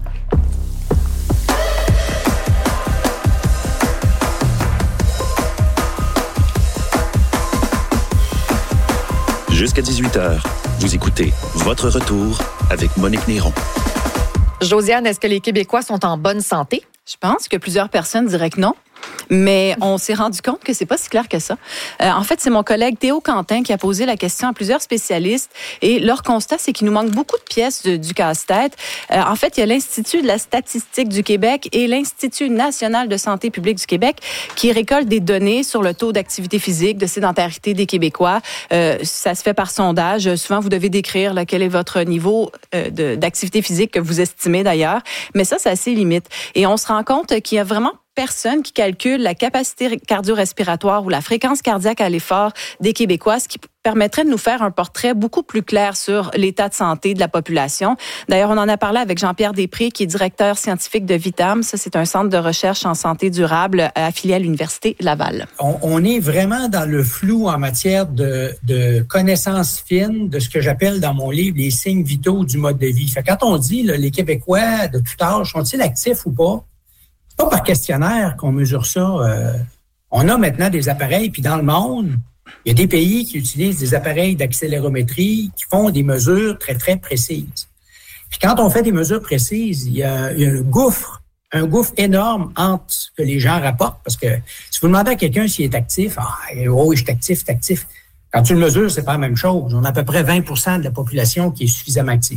Jusqu'à dix-huit heures, vous écoutez Votre Retour avec Monique Néron. Josiane, est-ce que les Québécois sont en bonne santé? Je pense que plusieurs personnes diraient que non. Mais on s'est rendu compte que c'est pas si clair que ça. Euh, en fait, c'est mon collègue Théo Quentin qui a posé la question à plusieurs spécialistes et leur constat, c'est qu'il nous manque beaucoup de pièces de, du casse-tête. Euh, en fait, il y a l'Institut de la statistique du Québec et l'Institut national de santé publique du Québec qui récoltent des données sur le taux d'activité physique, de sédentarité des Québécois. Euh, ça se fait par sondage. Souvent, vous devez décrire là, quel est votre niveau euh, de, d'activité physique que vous estimez d'ailleurs. Mais ça, c'est assez limite. Et on se rend compte qu'il y a vraiment personne qui calcule la capacité cardio-respiratoire ou la fréquence cardiaque à l'effort des Québécois, ce qui permettrait de nous faire un portrait beaucoup plus clair sur l'état de santé de la population. D'ailleurs, on en a parlé avec Jean-Pierre Després, qui est directeur scientifique de Vitam. Ça, c'est un centre de recherche en santé durable affilié à l'Université Laval. On, on est vraiment dans le flou en matière de, de connaissances fines de ce que j'appelle dans mon livre les signes vitaux du mode de vie. Fait, quand on dit là, les Québécois de tout âge, sont-ils actifs ou pas? C'est pas par questionnaire qu'on mesure ça. Euh, on a maintenant des appareils, puis dans le monde, il y a des pays qui utilisent des appareils d'accélérométrie qui font des mesures très, très précises. Puis quand on fait des mesures précises, il y a, il y a un gouffre, un gouffre énorme entre ce que les gens rapportent. Parce que si vous demandez à quelqu'un s'il est actif, ah, oh, je suis actif, je suis actif. Quand tu le mesures, c'est pas la même chose. On a à peu près vingt pour cent de la population qui est suffisamment active.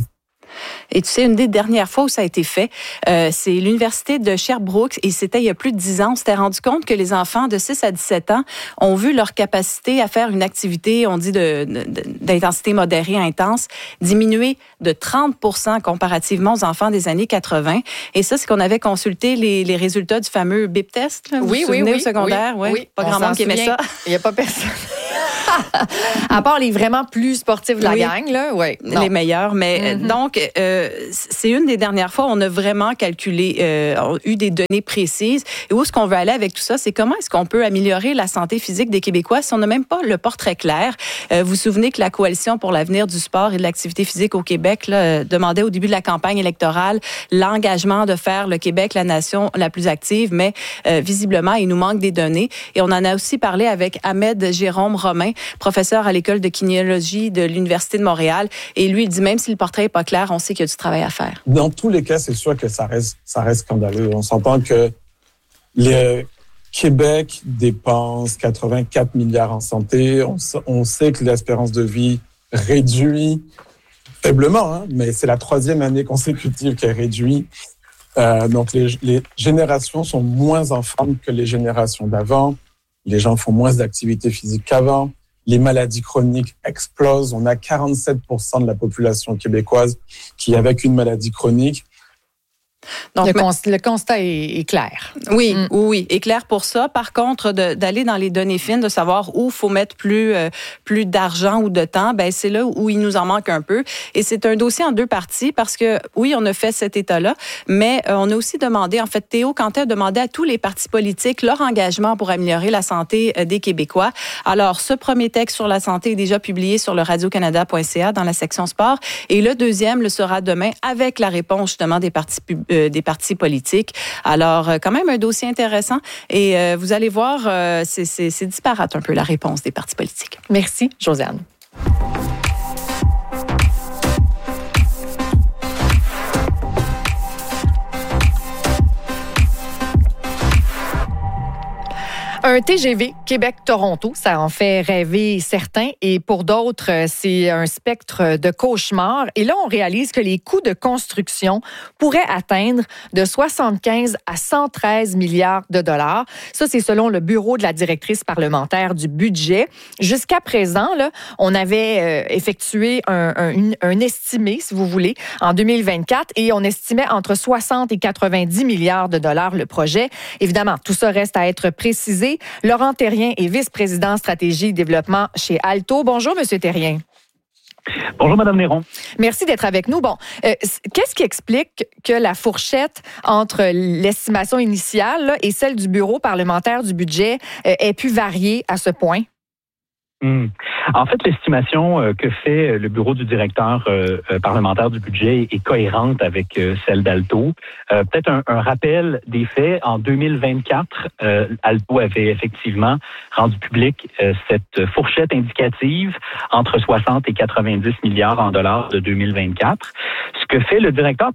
Et tu sais, une des dernières fois où ça a été fait, euh, c'est l'Université de Sherbrooke, et c'était il y a plus de dix ans, on s'était rendu compte que les enfants de six à dix-sept ans ont vu leur capacité à faire une activité, on dit de, de, d'intensité modérée intense, diminuer de trente pour cent comparativement aux enfants des années quatre-vingt. Et ça, c'est qu'on avait consulté les, les résultats du fameux B I P test. Là, vous oui, vous oui, souvenez, oui, au secondaire. Oui, ouais. oui. Pas On grand monde qui aimait ça. Il n'y a pas personne. À part les vraiment plus sportifs de la oui. gang, là, ouais, non. Les meilleurs. Mais mm-hmm. donc, euh, c'est une des dernières fois où on a vraiment calculé, euh, eu des données précises. Et où est-ce qu'on veut aller avec tout ça? C'est comment est-ce qu'on peut améliorer la santé physique des Québécois si on n'a même pas le portrait clair? Euh, vous vous souvenez que la Coalition pour l'avenir du sport et de l'activité physique au Québec là, euh, demandait au début de la campagne électorale l'engagement de faire le Québec la nation la plus active, mais euh, visiblement, il nous manque des données. Et on en a aussi parlé avec Ahmed Jérôme Romain, professeur à l'École de kinéologie de l'Université de Montréal. Et lui, il dit, même si le portrait n'est pas clair, on sait qu'il y a du travail à faire. Dans tous les cas, c'est sûr que ça reste, ça reste scandaleux. On s'entend que le Québec dépense quatre-vingt-quatre milliards en santé. On, on sait que l'espérance de vie réduit faiblement, hein, mais c'est la troisième année consécutive qu'elle réduit. Euh, donc, les, les générations sont moins en forme que les générations d'avant. Les gens font moins d'activité physique qu'avant. Les maladies chroniques explosent. On a quarante-sept pour cent de la population québécoise qui est avec une maladie chronique. Donc, le, const- le constat est, est clair. Oui, mm. oui, est clair pour ça. Par contre, de, d'aller dans les données fines, de savoir où il faut mettre plus, euh, plus d'argent ou de temps, ben c'est là où il nous en manque un peu. Et c'est un dossier en deux parties parce que, oui, on a fait cet état-là, mais euh, on a aussi demandé, en fait, Théo Quentin a demandé à tous les partis politiques leur engagement pour améliorer la santé euh, des Québécois. Alors, ce premier texte sur la santé est déjà publié sur le radio canada point c a dans la section sport. Et le deuxième le sera demain avec la réponse, justement, des partis publics. Euh, des partis politiques. Alors, quand même un dossier intéressant et euh, vous allez voir, euh, c'est, c'est, c'est disparate un peu la réponse des partis politiques. Merci, Josiane. Un T G V Québec-Toronto, ça en fait rêver certains et pour d'autres, c'est un spectre de cauchemar. Et là, on réalise que les coûts de construction pourraient atteindre de soixante-quinze à cent treize milliards de dollars. Ça, c'est selon le bureau de la directrice parlementaire du budget. Jusqu'à présent, là, on avait euh, effectué un, un, un estimé, si vous voulez, en deux mille vingt-quatre et on estimait entre soixante et quatre-vingt-dix milliards de dollars le projet. Évidemment, tout ça reste à être précisé. Laurent Thérien est vice-président stratégie et développement chez Alto. Bonjour, Monsieur Thérien. Bonjour, Madame Néron. Merci d'être avec nous. Bon, euh, qu'est-ce qui explique que la fourchette entre l'estimation initiale là, et celle du bureau parlementaire du budget euh, ait pu varier à ce point? Mmh. En fait, l'estimation euh, que fait le bureau du directeur euh, euh, parlementaire du budget est cohérente avec euh, celle d'Alto. Euh, peut-être un, un rappel des faits. En deux mille vingt-quatre, euh, Alto avait effectivement rendu public euh, cette fourchette indicative entre soixante et quatre-vingt-dix milliards en dollars de deux mille vingt-quatre. Ce que fait le directeur...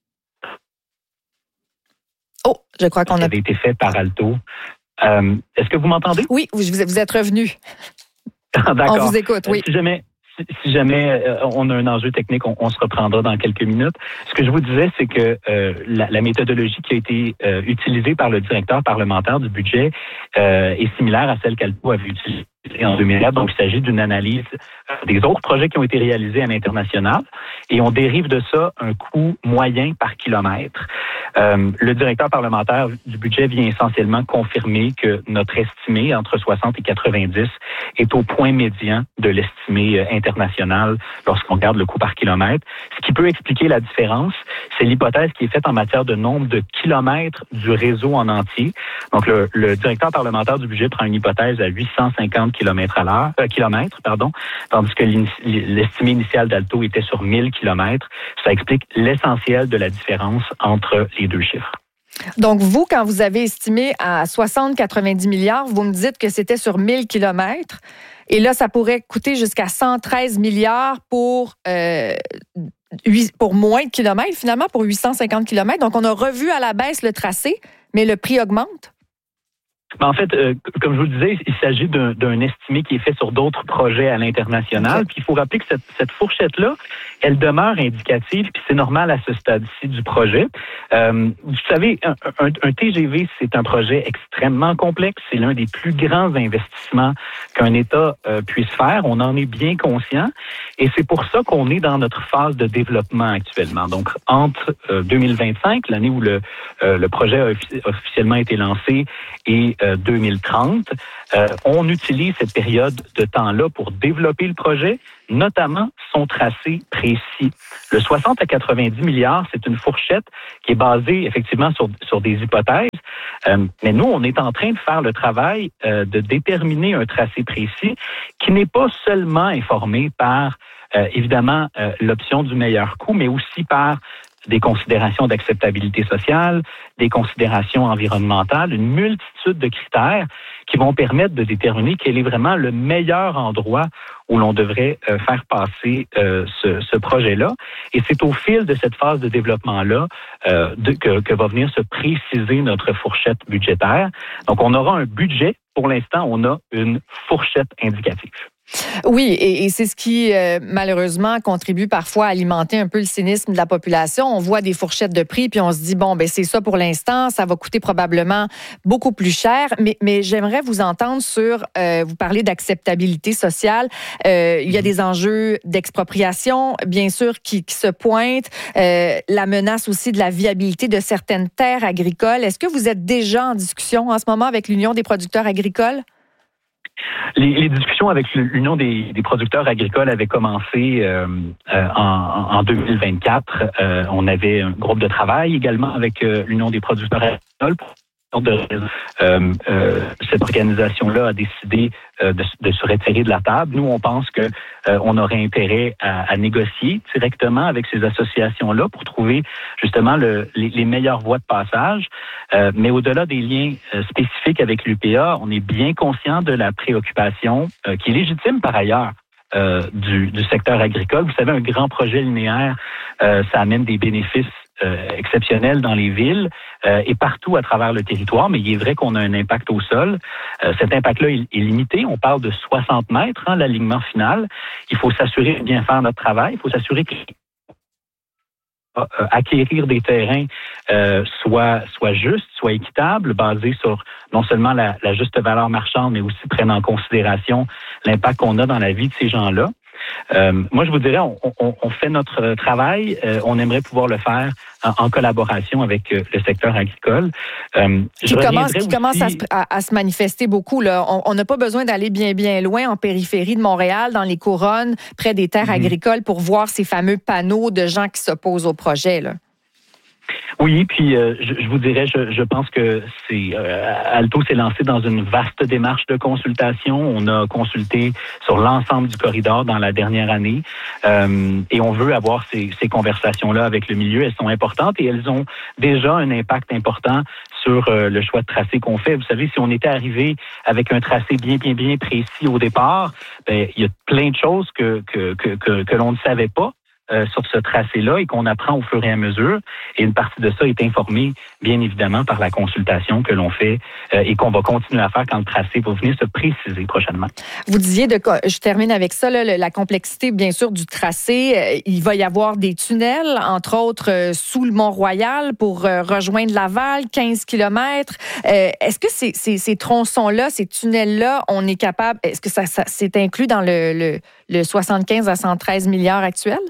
Oh, je crois qu'on a... Ça avait été fait par Alto. Euh, est-ce que vous m'entendez? Oui, vous, vous êtes revenu. D'accord. On vous écoute, oui. Si jamais, si jamais euh, on a un enjeu technique, on, on se reprendra dans quelques minutes. Ce que je vous disais, c'est que euh, la, la méthodologie qui a été euh, utilisée par le directeur parlementaire du budget euh, est similaire à celle qu'Alto avait utilisée en deux mille quatre. Donc, il s'agit d'une analyse des autres projets qui ont été réalisés à l'international et on dérive de ça un coût moyen par kilomètre. Euh, le directeur parlementaire du budget vient essentiellement confirmer que notre estimé entre soixante et quatre-vingt-dix est au point médian de l'estimé international lorsqu'on regarde le coût par kilomètre. Ce qui peut expliquer la différence, c'est l'hypothèse qui est faite en matière de nombre de kilomètres du réseau en entier. Donc, le, le directeur parlementaire du budget prend une hypothèse à huit cent cinquante kilomètres à l'heure, euh, kilomètres, pardon, tandis que l'estimé initial d'Alto était sur mille kilomètres. Ça explique l'essentiel de la différence entre les deux chiffres. Donc, vous, quand vous avez estimé à soixante à quatre-vingt-dix milliards, vous me dites que c'était sur mille kilomètres. Et là, ça pourrait coûter jusqu'à cent treize milliards pour, euh, pour moins de kilomètres, finalement, pour huit cent cinquante kilomètres. Donc, on a revu à la baisse le tracé, mais le prix augmente? En fait, euh, comme je vous le disais, il s'agit d'un, d'un estimé qui est fait sur d'autres projets à l'international. Puis il faut rappeler que cette, cette fourchette-là, elle demeure indicative, puis c'est normal à ce stade-ci du projet. Euh, vous savez, un, un, un T G V, c'est un projet extrêmement complexe. C'est l'un des plus grands investissements qu'un État euh, puisse faire. On en est bien conscient. Et c'est pour ça qu'on est dans notre phase de développement actuellement. Donc, entre euh, deux mille vingt-cinq, l'année où le, euh, le projet a officiellement été lancé, et deux mille trente, euh, on utilise cette période de temps-là pour développer le projet, notamment son tracé précis. Le soixante à quatre-vingt-dix milliards, c'est une fourchette qui est basée effectivement sur, sur des hypothèses, euh, mais nous, on est en train de faire le travail euh, de déterminer un tracé précis qui n'est pas seulement informé par, euh, évidemment, euh, l'option du meilleur coût, mais aussi par des considérations d'acceptabilité sociale, des considérations environnementales, une multitude de critères qui vont permettre de déterminer quel est vraiment le meilleur endroit où l'on devrait euh, faire passer euh, ce, ce projet-là. Et c'est au fil de cette phase de développement-là euh, de, que, que va venir se préciser notre fourchette budgétaire. Donc, on aura un budget. Pour l'instant, on a une fourchette indicative. Oui, et, et c'est ce qui, euh, malheureusement, contribue parfois à alimenter un peu le cynisme de la population. On voit des fourchettes de prix, puis on se dit, bon, ben c'est ça pour l'instant, ça va coûter probablement beaucoup plus cher. Mais, mais j'aimerais vous entendre sur, euh, vous parlez d'acceptabilité sociale. Euh, il y a des enjeux d'expropriation, bien sûr, qui, qui se pointent. Euh, la menace aussi de la viabilité de certaines terres agricoles. Est-ce que vous êtes déjà en discussion en ce moment avec l'Union des producteurs agricoles? Les, les discussions avec l'Union des, des producteurs agricoles avaient commencé euh, euh, en, en deux mille vingt-quatre. Euh, on avait un groupe de travail également avec euh, l'Union des producteurs agricoles. De, euh, euh, cette organisation-là a décidé euh, de, de se retirer de la table. Nous, on pense que euh, on aurait intérêt à, à négocier directement avec ces associations-là pour trouver justement le, les, les meilleures voies de passage. Euh, mais au-delà des liens euh, spécifiques avec l'U P A, on est bien conscient de la préoccupation euh, qui est légitime par ailleurs. Euh, du, du secteur agricole. Vous savez, un grand projet linéaire, euh, ça amène des bénéfices euh, exceptionnel dans les villes euh, et partout à travers le territoire, mais il est vrai qu'on a un impact au sol. Euh, cet impact-là est, est limité. On parle de soixante mètres, hein, l'alignement final. Il faut s'assurer de bien faire notre travail. Il faut s'assurer que euh, acquérir des terrains euh, soit soit juste, soit équitable, basé sur non seulement la, la juste valeur marchande, mais aussi prenne en considération l'impact qu'on a dans la vie de ces gens-là. Euh, moi, je vous dirais, on, on, on fait notre travail. Euh, on aimerait pouvoir le faire en, en collaboration avec euh, le secteur agricole. Euh, qui commence, qui aussi... commence à, se, à, à se manifester beaucoup. Là. On n'a pas besoin d'aller bien, bien loin en périphérie de Montréal, dans les couronnes, près des terres mm-hmm. agricoles, pour voir ces fameux panneaux de gens qui s'opposent au projet, là. Oui, puis euh, je, je vous dirais, je, je pense que c'est euh, Alto s'est lancé dans une vaste démarche de consultation. On a consulté sur l'ensemble du corridor dans la dernière année euh, et on veut avoir ces, ces conversations-là avec le milieu. Elles sont importantes et elles ont déjà un impact important sur euh, le choix de tracé qu'on fait. Vous savez, si on était arrivé avec un tracé bien, bien, bien précis au départ, ben, il y a plein de choses que, que, que, que, que l'on ne savait pas Euh, sur ce tracé-là et qu'on apprend au fur et à mesure. Et une partie de ça est informée, bien évidemment, par la consultation que l'on fait euh, et qu'on va continuer à faire quand le tracé va venir se préciser prochainement. Vous disiez, de, je termine avec ça, là, la complexité, bien sûr, du tracé. Il va y avoir des tunnels, entre autres, euh, sous le Mont-Royal pour euh, rejoindre Laval, quinze kilomètres. Euh, est-ce que ces, ces, ces tronçons-là, ces tunnels-là, on est capable, est-ce que ça, ça c'est inclus dans le, le, le soixante-quinze à cent treize milliards actuel?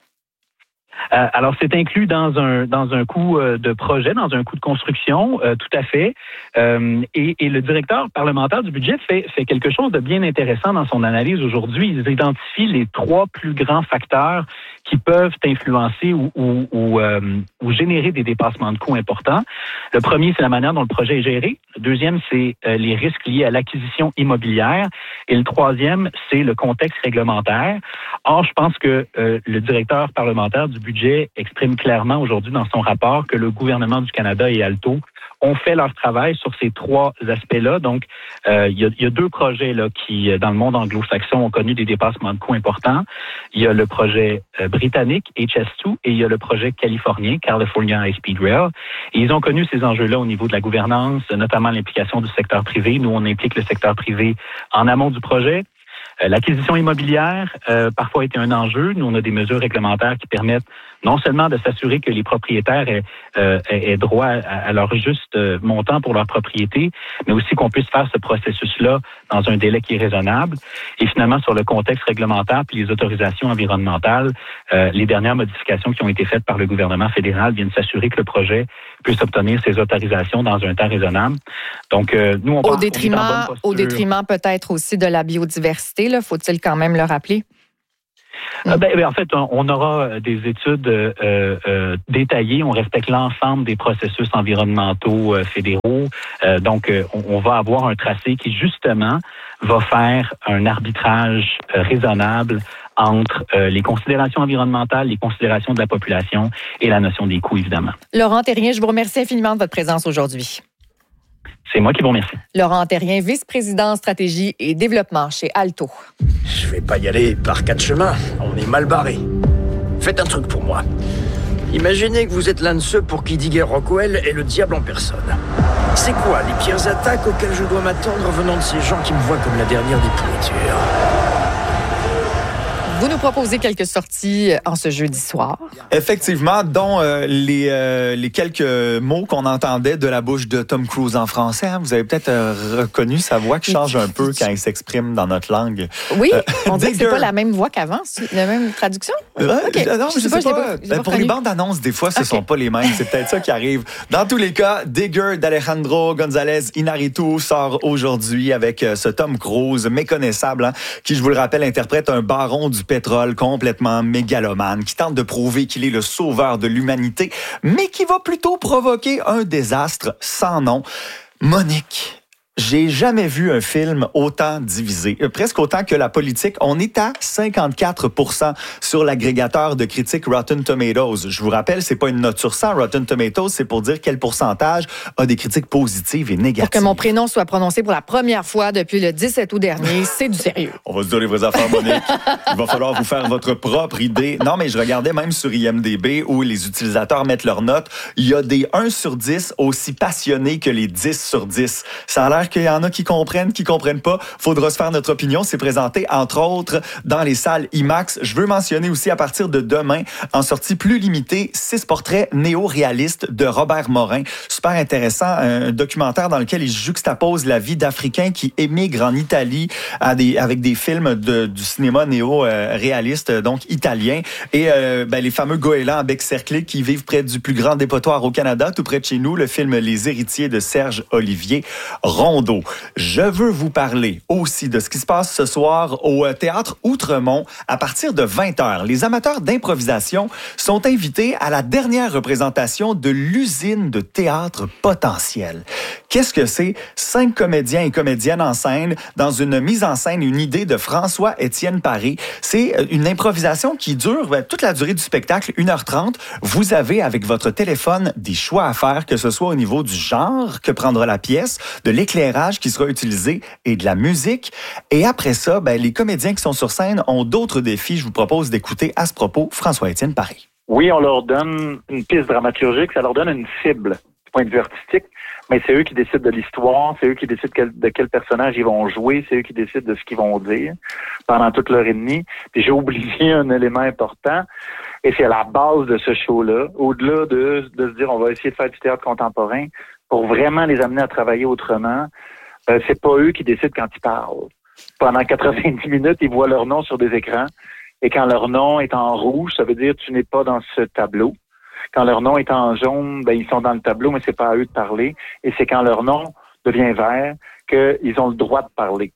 Euh, alors, c'est inclus dans un dans un coût euh, de projet, dans un coût de construction, euh, tout à fait. Euh, et, et le directeur parlementaire du budget fait fait quelque chose de bien intéressant dans son analyse aujourd'hui. Il identifie les trois plus grands facteurs qui peuvent influencer ou ou, ou, euh, ou générer des dépassements de coûts importants. Le premier, c'est la manière dont le projet est géré. Le deuxième, c'est euh, les risques liés à l'acquisition immobilière. Et le troisième, c'est le contexte réglementaire. Or, je pense que euh, le directeur parlementaire du budget exprime clairement aujourd'hui dans son rapport que le gouvernement du Canada et Alto ont fait leur travail sur ces trois aspects-là. Donc, euh, il y a, il y a deux projets là qui, dans le monde anglo-saxon, ont connu des dépassements de coûts importants. Il y a le projet euh, britannique, H S deux, et il y a le projet californien, California High Speed Rail. Et ils ont connu ces enjeux-là au niveau de la gouvernance, notamment l'implication du secteur privé. Nous, on implique le secteur privé en amont du projet. L'acquisition immobilière, euh, parfois, a été un enjeu. Nous, on a des mesures réglementaires qui permettent non seulement de s'assurer que les propriétaires aient, euh, aient droit à, à leur juste montant pour leur propriété, mais aussi qu'on puisse faire ce processus-là dans un délai qui est raisonnable. Et finalement, sur le contexte réglementaire puis les autorisations environnementales, euh, les dernières modifications qui ont été faites par le gouvernement fédéral viennent s'assurer que le projet puisse obtenir ces autorisations dans un temps raisonnable. Donc, euh, nous, on au pense détriment, qu'on est en bonne posture. Au détriment peut-être aussi de la biodiversité, là, faut-il quand même le rappeler? Euh, ben, ben, en fait, on, on aura des études euh, euh, détaillées. On respecte l'ensemble des processus environnementaux euh, fédéraux. Euh, donc, euh, on, on va avoir un tracé qui, justement, va faire un arbitrage euh, raisonnable entre euh, les considérations environnementales, les considérations de la population et la notion des coûts, évidemment. Laurent Terrien, je vous remercie infiniment de votre présence aujourd'hui. C'est moi qui vous remercie. Laurent Terrien, vice-président stratégie et développement chez Alto. Je vais pas y aller par quatre chemins. On est mal barré. Faites un truc pour moi. Imaginez que vous êtes l'un de ceux pour qui Digger Rockwell est le diable en personne. C'est quoi les pires attaques auxquelles je dois m'attendre venant de ces gens qui me voient comme la dernière des pourritures? Vous nous proposez quelques sorties en ce jeudi soir. Effectivement, dont euh, les, euh, les quelques mots qu'on entendait de la bouche de Tom Cruise en français. Hein. Vous avez peut-être euh, reconnu sa voix qui change un peu quand il s'exprime dans notre langue. Oui, euh, on dirait que c'est pas la même voix qu'avant, la même traduction. Ouais, okay. Non, je, je sais pas. pas, pas, pas pour les bandes annonces, des fois, ce okay. sont pas les mêmes. C'est peut-être ça qui arrive. Dans tous les cas, Digger d'Alejandro González Iñárritu sort aujourd'hui avec ce Tom Cruise méconnaissable, hein, qui, je vous le rappelle, interprète un baron du pétrole complètement mégalomane, qui tente de prouver qu'il est le sauveur de l'humanité, mais qui va plutôt provoquer un désastre sans nom. Monique, J'ai jamais vu un film autant divisé, presque autant que la politique. On est à cinquante-quatre pour cent sur l'agrégateur de critiques Rotten Tomatoes. Je vous rappelle, c'est pas une note sur cent. Rotten Tomatoes, c'est pour dire quel pourcentage a des critiques positives et négatives. Pour que mon prénom soit prononcé pour la première fois depuis le dix-sept août dernier, c'est du sérieux. On va se dire les vraies affaires, Monique. Il va falloir vous faire votre propre idée. Non, mais je regardais même sur I M D B où les utilisateurs mettent leurs notes. Il y a des un sur dix aussi passionnés que les dix sur dix. Ça a l'air qu'il y en a qui comprennent, qui comprennent pas. Faudra se faire notre opinion. C'est présenté, entre autres, dans les salles IMAX. Je veux mentionner aussi, à partir de demain, en sortie plus limitée, six portraits néo-réalistes de Robert Morin. Super intéressant. Un documentaire dans lequel il juxtapose la vie d'Africains qui émigrent en Italie à des, avec des films de, du cinéma néo-réaliste, donc italien. Et euh, ben, les fameux goélands à bec cerclé qui vivent près du plus grand dépotoir au Canada, tout près de chez nous, le film Les Héritiers de Serge Olivier Rondeau. Je veux vous parler aussi de ce qui se passe ce soir au Théâtre Outremont à partir de vingt heures. Les amateurs d'improvisation sont invités à la dernière représentation de l'usine de théâtre potentiel. Qu'est-ce que c'est? Cinq comédiens et comédiennes en scène dans une mise en scène, une idée de François-Étienne Paré. C'est une improvisation qui dure ben, toute la durée du spectacle, une heure trente. Vous avez avec votre téléphone des choix à faire, que ce soit au niveau du genre que prendra la pièce, de l'éclairage qui sera utilisé et de la musique. Et après ça, ben, les comédiens qui sont sur scène ont d'autres défis. Je vous propose d'écouter à ce propos François-Étienne Paré. Oui, on leur donne une piste dramaturgique, ça leur donne une cible du point de vue artistique, mais c'est eux qui décident de l'histoire, c'est eux qui décident quel, de quel personnage ils vont jouer, c'est eux qui décident de ce qu'ils vont dire pendant toute l'heure et demie. Puis j'ai oublié un élément important, et c'est à la base de ce show-là, au-delà de, de se dire on va essayer de faire du théâtre contemporain, pour vraiment les amener à travailler autrement, euh, c'est pas eux qui décident quand ils parlent. Pendant quatre-vingt-dix minutes, ils voient leur nom sur des écrans, et quand leur nom est en rouge, ça veut dire tu n'es pas dans ce tableau. Quand leur nom est en jaune, ben ils sont dans le tableau, mais c'est pas à eux de parler. Et c'est quand leur nom devient vert qu'ils ont le droit de parler.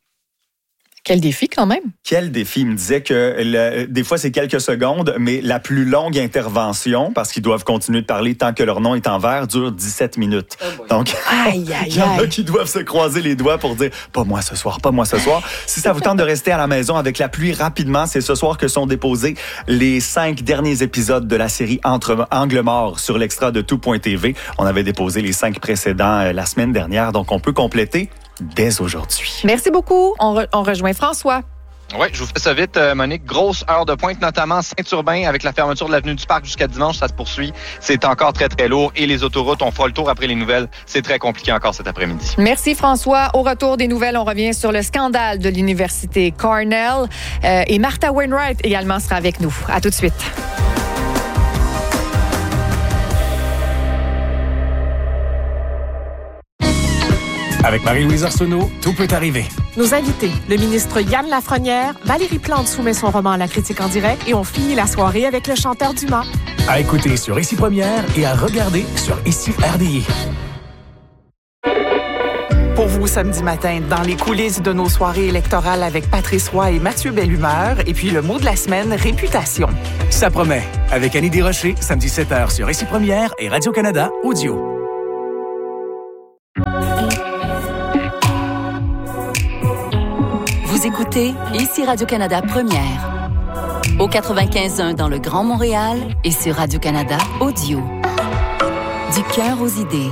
Quel défi quand même. Quel défi. Il me disait que le, des fois, c'est quelques secondes, mais la plus longue intervention, parce qu'ils doivent continuer de parler tant que leur nom est en vert, dure dix-sept minutes. Oh Donc, aïe, aïe, il y en a qui doivent se croiser les doigts pour dire « pas moi ce soir, pas moi ce soir ». Si ça vous tente de rester à la maison avec la pluie rapidement, c'est ce soir que sont déposés les cinq derniers épisodes de la série Entre Angle Mort sur l'extra de tout point t v. On avait déposé les cinq précédents euh, la semaine dernière, donc on peut compléter dès aujourd'hui. Merci beaucoup. On, re- on rejoint François. Oui, je vous fais ça vite, euh, Monique. Grosse heure de pointe, notamment Saint-Urbain, avec la fermeture de l'avenue du Parc jusqu'à dimanche, ça se poursuit. C'est encore très, très lourd. Et les autoroutes, on fera le tour après les nouvelles. C'est très compliqué encore cet après-midi. Merci, François. Au retour des nouvelles, on revient sur le scandale de l'Université Cornell. Euh, et Martha Wainwright également sera avec nous. À tout de suite. Avec Marie-Louise Arsenault, tout peut arriver. Nos invités, le ministre Yann Lafrenière, Valérie Plante soumet son roman à la critique en direct et on finit la soirée avec le chanteur Dumas. À écouter sur Ici Première et à regarder sur Ici R D I. Pour vous, samedi matin, dans les coulisses de nos soirées électorales avec Patrice Roy et Mathieu Bellumeur, et puis le mot de la semaine, réputation. Ça promet. Avec Annie Desrochers, samedi sept heures sur Ici Première et Radio-Canada Audio. Vous écoutez Ici Radio-Canada Première. Au quatre-vingt-quinze point un dans le Grand Montréal et sur Radio-Canada Audio. Du cœur aux idées.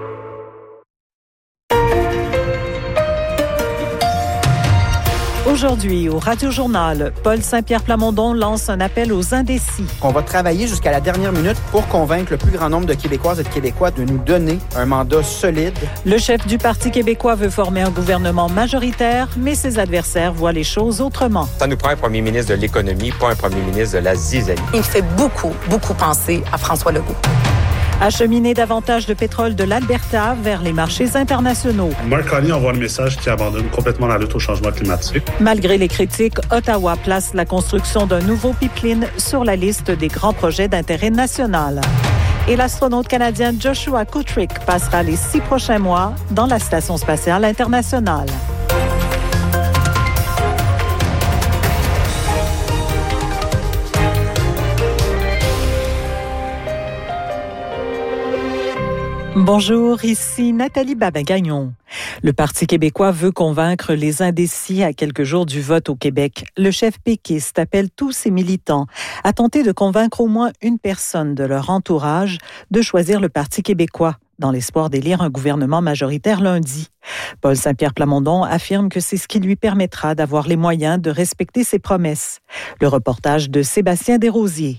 Aujourd'hui, au Radio-Journal, Paul Saint-Pierre Plamondon lance un appel aux indécis. On va travailler jusqu'à la dernière minute pour convaincre le plus grand nombre de Québécoises et de Québécois de nous donner un mandat solide. Le chef du Parti québécois veut former un gouvernement majoritaire, mais ses adversaires voient les choses autrement. Ça nous prend un premier ministre de l'économie, pas un premier ministre de la zizanie. Il fait beaucoup, beaucoup penser à François Legault. Acheminer davantage de pétrole de l'Alberta vers les marchés internationaux. Mark Carney envoie un message qui abandonne complètement la lutte au changement climatique. Malgré les critiques, Ottawa place la construction d'un nouveau pipeline sur la liste des grands projets d'intérêt national. Et l'astronaute canadien Joshua Kutrick passera les six prochains mois dans la Station spatiale internationale. Bonjour, ici Nathalie Babin-Gagnon. Le Parti québécois veut convaincre les indécis à quelques jours du vote au Québec. Le chef péquiste appelle tous ses militants à tenter de convaincre au moins une personne de leur entourage de choisir le Parti québécois, dans l'espoir d'élire un gouvernement majoritaire lundi. Paul Saint-Pierre Plamondon affirme que c'est ce qui lui permettra d'avoir les moyens de respecter ses promesses. Le reportage de Sébastien Desrosiers.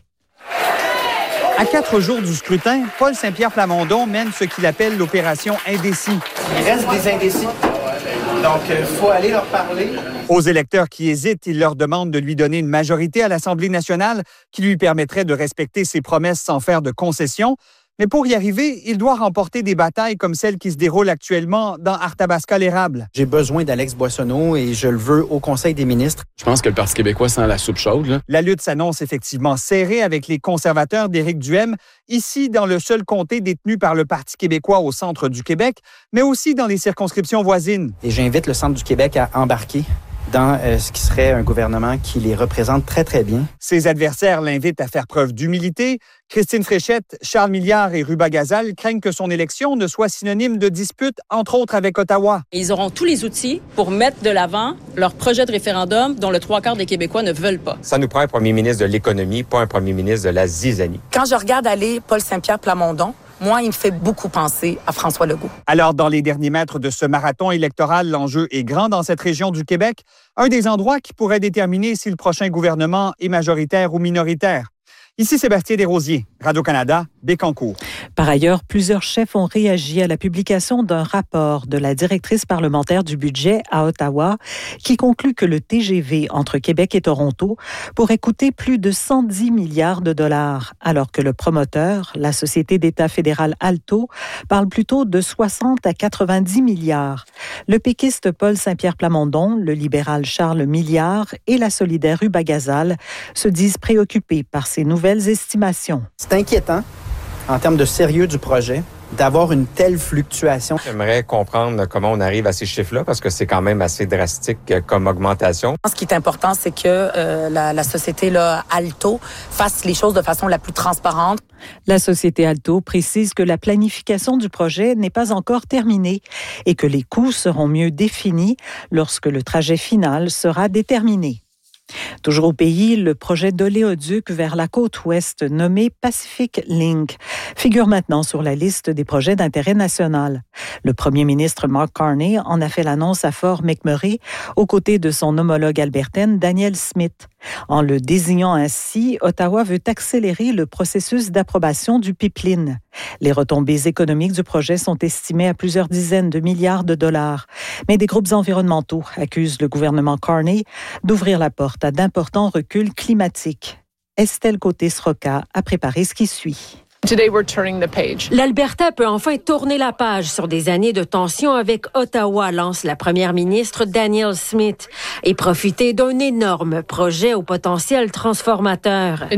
À quatre jours du scrutin, Paul Saint-Pierre Plamondon mène ce qu'il appelle l'opération indécis. Il reste des indécis. Donc, il faut aller leur parler. Aux électeurs qui hésitent, il leur demande de lui donner une majorité à l'Assemblée nationale qui lui permettrait de respecter ses promesses sans faire de concessions. Mais pour y arriver, il doit remporter des batailles comme celle qui se déroule actuellement dans Arthabasca-l'Érable. J'ai besoin d'Alex Boissonneau et je le veux au Conseil des ministres. Je pense que le Parti québécois sent la soupe chaude. Là. La lutte s'annonce effectivement serrée avec les conservateurs d'Éric Duhaime, ici dans le seul comté détenu par le Parti québécois au centre du Québec, mais aussi dans les circonscriptions voisines. Et j'invite le centre du Québec à embarquer dans euh, ce qui serait un gouvernement qui les représente très, très bien. Ses adversaires l'invitent à faire preuve d'humilité. Christine Fréchette, Charles Milliard et Ruba Gazal craignent que son élection ne soit synonyme de dispute, entre autres avec Ottawa. Ils auront tous les outils pour mettre de l'avant leur projet de référendum dont le trois quarts des Québécois ne veulent pas. Ça nous prend un premier ministre de l'économie, pas un premier ministre de la zizanie. Quand je regarde aller Paul Saint-Pierre Plamondon, moi, il me fait beaucoup penser à François Legault. Alors, dans les derniers mètres de ce marathon électoral, l'enjeu est grand dans cette région du Québec, un des endroits qui pourrait déterminer si le prochain gouvernement est majoritaire ou minoritaire. Ici Sébastien Desrosiers, Radio-Canada, Bécancour. Par ailleurs, plusieurs chefs ont réagi à la publication d'un rapport de la directrice parlementaire du budget à Ottawa qui conclut que le T G V entre Québec et Toronto pourrait coûter plus de cent dix milliards de dollars, alors que le promoteur, la Société d'État fédérale Alto, parle plutôt de soixante à quatre-vingt-dix milliards. Le péquiste Paul Saint-Pierre Plamondon, le libéral Charles Milliard et la solidaire Ruba Gazal se disent préoccupés par ces nouvelles estimations. C'est inquiétant en termes de sérieux du projet d'avoir une telle fluctuation. J'aimerais comprendre comment on arrive à ces chiffres-là parce que c'est quand même assez drastique comme augmentation. Ce qui est important, c'est que euh, la, la société là, Alto fasse les choses de façon la plus transparente. La société Alto précise que la planification du projet n'est pas encore terminée et que les coûts seront mieux définis lorsque le trajet final sera déterminé. Toujours au pays, le projet d'oléoduc vers la côte ouest nommé Pacific Link figure maintenant sur la liste des projets d'intérêt national. Le premier ministre Mark Carney en a fait l'annonce à Fort McMurray aux côtés de son homologue albertaine Danielle Smith. En le désignant ainsi, Ottawa veut accélérer le processus d'approbation du pipeline. Les retombées économiques du projet sont estimées à plusieurs dizaines de milliards de dollars. Mais des groupes environnementaux accusent le gouvernement Carney d'ouvrir la porte à d'importants reculs climatiques. Estelle Côté-Sroka a préparé ce qui suit. L'Alberta peut enfin tourner la page sur des années de tension avec Ottawa, lance la première ministre Danielle Smith, et profiter d'un énorme projet au potentiel transformateur.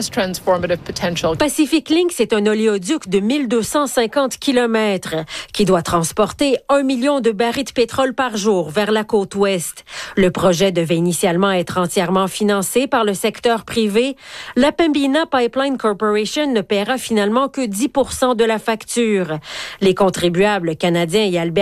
Pacific Link, c'est un oléoduc de mille deux cent cinquante kilomètres qui doit transporter un million de barils de pétrole par jour vers la côte ouest. Le projet devait initialement être entièrement financé par le secteur privé. La Pembina Pipeline Corporation ne paiera finalement que dix pour cent de la facture. Les contribuables canadiens et albertains